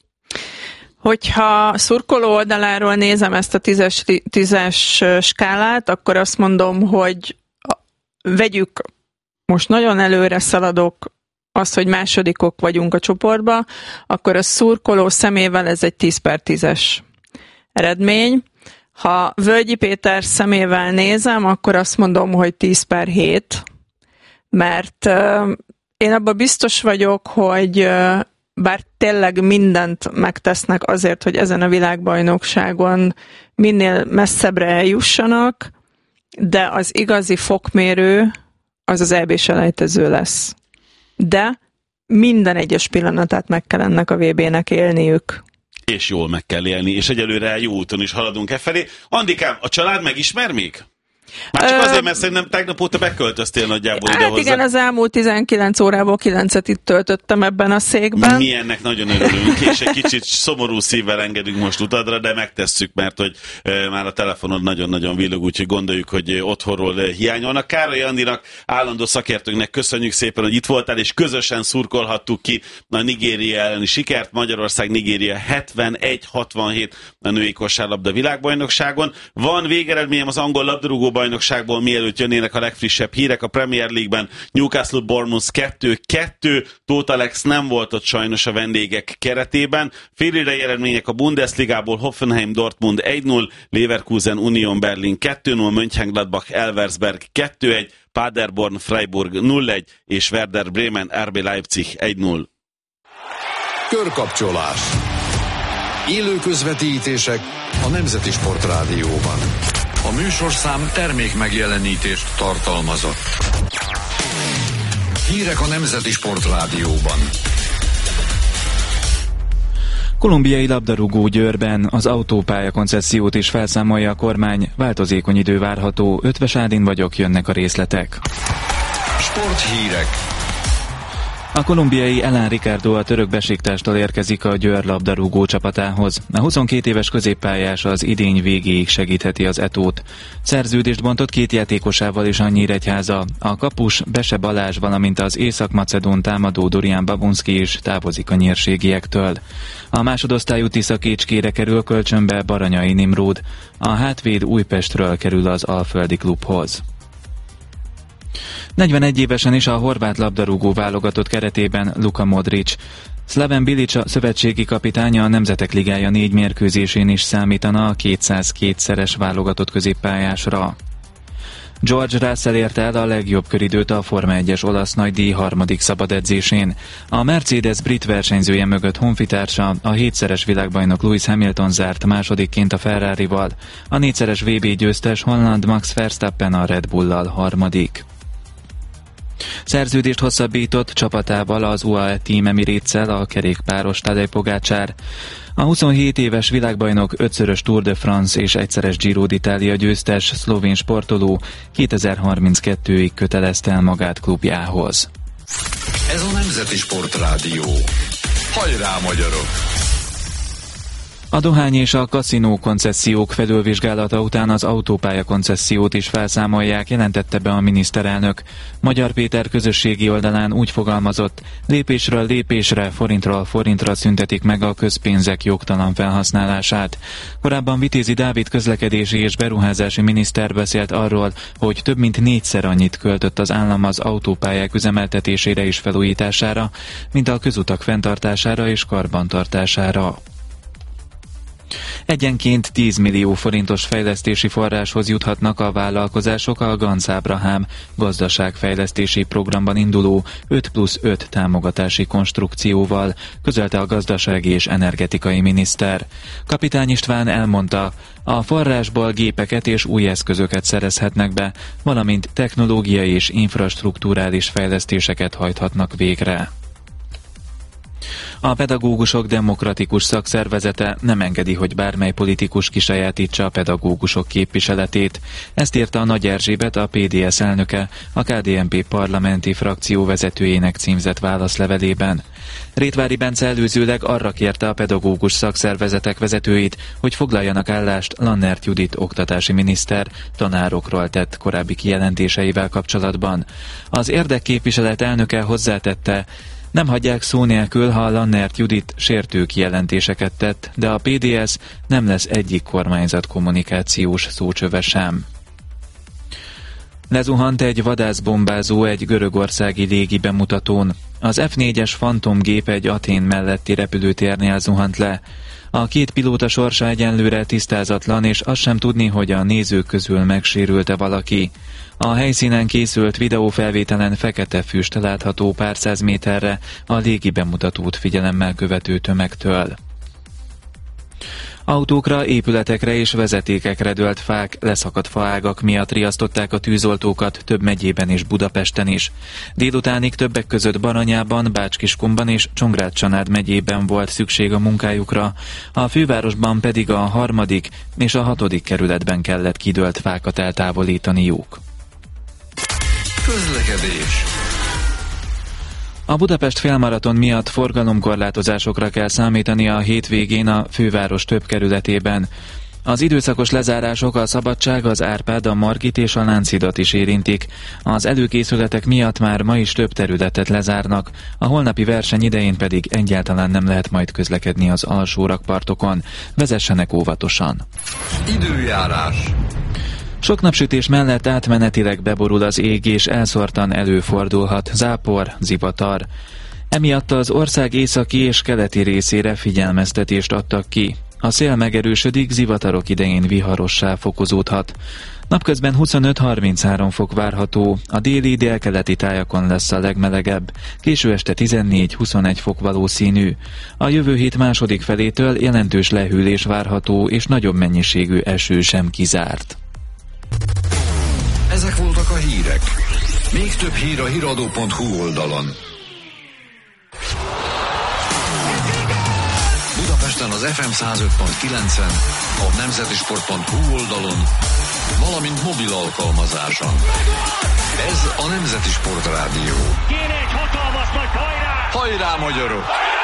Hogyha szurkoló oldaláról nézem ezt a tízes, tízes skálát, akkor azt mondom, hogy vegyük, most nagyon előre szaladok, azt, hogy másodikok vagyunk a csoportba, akkor a szurkoló szemével ez egy tíz per tízes eredmény. Ha Völgyi Péter szemével nézem, akkor azt mondom, hogy tíz per hét, mert uh, én abban biztos vagyok, hogy uh, bár tényleg mindent megtesznek azért, hogy ezen a világbajnokságon minél messzebbre eljussanak, de az igazi fokmérő az az é bé selejtező lesz. De minden egyes pillanatát meg kell ennek a vé bének élniük. És jól meg kell élni, és egyelőre jó úton is haladunk e felé. Andikám, a család megismer még? Már csak azért, mert szerintem tegnap óta beköltöztél nagyjából hát ide hozzá. Igen, az elmúlt tizenkilenc órából kilencet itt töltöttem ebben a székben. Mi ennek nagyon örülünk, és egy kicsit szomorú szívvel engedünk most utadra, de megtesszük, mert hogy e, már a telefonod nagyon-nagyon villog, úgyhogy gondoljuk, hogy otthonról hiányolnak. Károly Andinak, állandó szakértőnknek köszönjük szépen, hogy itt voltál, és közösen szurkolhattuk ki a Nigéria elleni sikert. Magyarország-Nigéria hetvenegy hatvanhét a női kosárlabda világbajnokságon. Van végeredményem az angol labdarúgóban, bajnokságból, mielőtt jönnének a legfrissebb hírek. A Premier League-ben Newcastle Bournemouth kettő kettő, Tóth Alex nem volt ott sajnos a vendégek keretében. Félidei eredmények a Bundesligából: Hoffenheim Dortmund egy null, Leverkusen Union Berlin kettő null, Mönchengladbach Elversberg kettő egy, Paderborn Freiburg nulla egy és Werder Bremen er bé Leipzig egy null. Körkapcsolás. Élő közvetítések a Nemzeti Sportrádióban. A műsorszám termék megjelenítést tartalmazott. Hírek a Nemzeti Sportrádióban. Kolumbiai labdarúgó Győrben az autópálya koncessziót is felszámolja a kormány, változékony idő várható. Ötvös Ádin vagyok, jönnek a részletek. Sporthírek. A kolumbiai Elán Ricardo a török Besiktástól érkezik a Győr labdarúgó csapatához. A huszonkét éves középpályás az idény végéig segítheti az Etót. Szerződést bontott két játékosával is a Nyíregyháza. A kapus Bese Balázs, valamint az észak-macedón támadó Dorian Babunski is távozik a nyírségiektől. A másodosztályú Tisza Kécskére kerül kölcsönbe Baranyai Nimród. A hátvéd Újpestről kerül az alföldi klubhoz. negyvenegy évesen is a horvát labdarúgó válogatott keretében Luka Modric. Slaven Bilic, a szövetségi kapitánya, a Nemzetek Ligája négy mérkőzésén is számítana a kétszázkétszeres válogatott középpályásra. George Russell érte el a legjobb köridőt a Forma egyes olasz nagydíj harmadik szabad edzésén. A Mercedes brit versenyzője mögött honfitársa, a hétszeres világbajnok Lewis Hamilton zárt másodikként a Ferrarival. A négyszeres vé bé győztes holland Max Verstappen a Red Bull-lal harmadik. Szerződést hosszabbított csapatával az u á é Team Emirates-szel a kerékpáros Tadej Pogačar. A huszonhét éves világbajnok, ötszörös Tour de France és egyszeres Giro d'Italia győztes szlovén sportoló kétezer-harminckettőig kötelezte el magát klubjához. Ez a Nemzeti Sportrádió. Hajrá, magyarok! A dohány és a kaszinó koncesziók felülvizsgálata után az autópálya koncesziót is felszámolják, jelentette be a miniszterelnök. Magyar Péter közösségi oldalán úgy fogalmazott: lépésről lépésre, forintról forintra szüntetik meg a közpénzek jogtalan felhasználását. Korábban Vitézi Dávid közlekedési és beruházási miniszter beszélt arról, hogy több mint négyszer annyit költött az állam az autópályák üzemeltetésére és felújítására, mint a közutak fenntartására és karbantartására. Egyenként tíz millió forintos fejlesztési forráshoz juthatnak a vállalkozások a Ganz Ábrahám gazdaságfejlesztési programban induló öt plusz öt támogatási konstrukcióval, közölte a gazdasági és energetikai miniszter. Kapitány István elmondta, a forrásból gépeket és új eszközöket szerezhetnek be, valamint technológiai és infrastrukturális fejlesztéseket hajthatnak végre. A pedagógusok demokratikus szakszervezete nem engedi, hogy bármely politikus kisajátítsa a pedagógusok képviseletét. Ezt írta a Nagy Erzsébet, a pé dé es elnöke, a ká dé en pé parlamenti frakció vezetőjének címzett válaszlevelében. Rétvári Bence előzőleg arra kérte a pedagógus szakszervezetek vezetőit, hogy foglaljanak állást Lannert Judit oktatási miniszter tanárokról tett korábbi kijelentéseivel kapcsolatban. Az érdekképviselet elnöke hozzátette, nem hagyják szó nélkül, ha Lannert Judit sértő kijelentéseket tett, de a pé dé es nem lesz egyik kormányzat kommunikációs szócsöve sem. Lezuhant egy vadászbombázó egy görögországi légi bemutatón. Az ef négyes Phantom gép egy Athén melletti repülőtérnél zuhant le. A két pilóta sorsa egyenlőre tisztázatlan, és azt sem tudni, hogy a nézők közül megsérült-e valaki. A helyszínen készült videófelvételen fekete füst látható pár száz méterre a légi bemutatót figyelemmel követő tömegtől. Autókra, épületekre és vezetékekre dőlt fák, leszakadt faágak miatt riasztották a tűzoltókat több megyében és Budapesten is. Délutánig többek között Baranyában, Bács-Kiskunban és Csongrád-Csanád megyében volt szükség a munkájukra, a fővárosban pedig a harmadik és a hatodik kerületben kellett kidőlt fákat eltávolítaniuk. Közlekedés. A Budapest félmaraton miatt forgalomkorlátozásokra kell számítani a hétvégén a főváros több kerületében. Az időszakos lezárások a Szabadság, az Árpád, a Margit és a Lánchidat is érintik. Az előkészületek miatt már ma is több területet lezárnak, a holnapi verseny idején pedig egyáltalán nem lehet majd közlekedni az alsó rakpartokon. Vezessenek óvatosan. Időjárás. Sok napsütés mellett átmenetileg beborul az ég, és elszórtan előfordulhat zápor, zivatar. Emiatt az ország északi és keleti részére figyelmeztetést adtak ki. A szél megerősödik, zivatarok idején viharossá fokozódhat. Napközben huszonöt-harminchárom fok várható, a déli délkeleti tájakon lesz a legmelegebb, késő este tizennégy-huszonegy fok valószínű. A jövő hét második felétől jelentős lehűlés várható, és nagyobb mennyiségű eső sem kizárt. Ezek voltak a hírek. Még több hír a híradó pont hu oldalon. Budapesten az ef em száz öt pont kilencen, a nemzeti sport pont hu oldalon, valamint mobil alkalmazáson. Ez a Nemzeti Sport Rádió. Kéne egy hatalmas nagy hajrá! Hajrá, magyarok!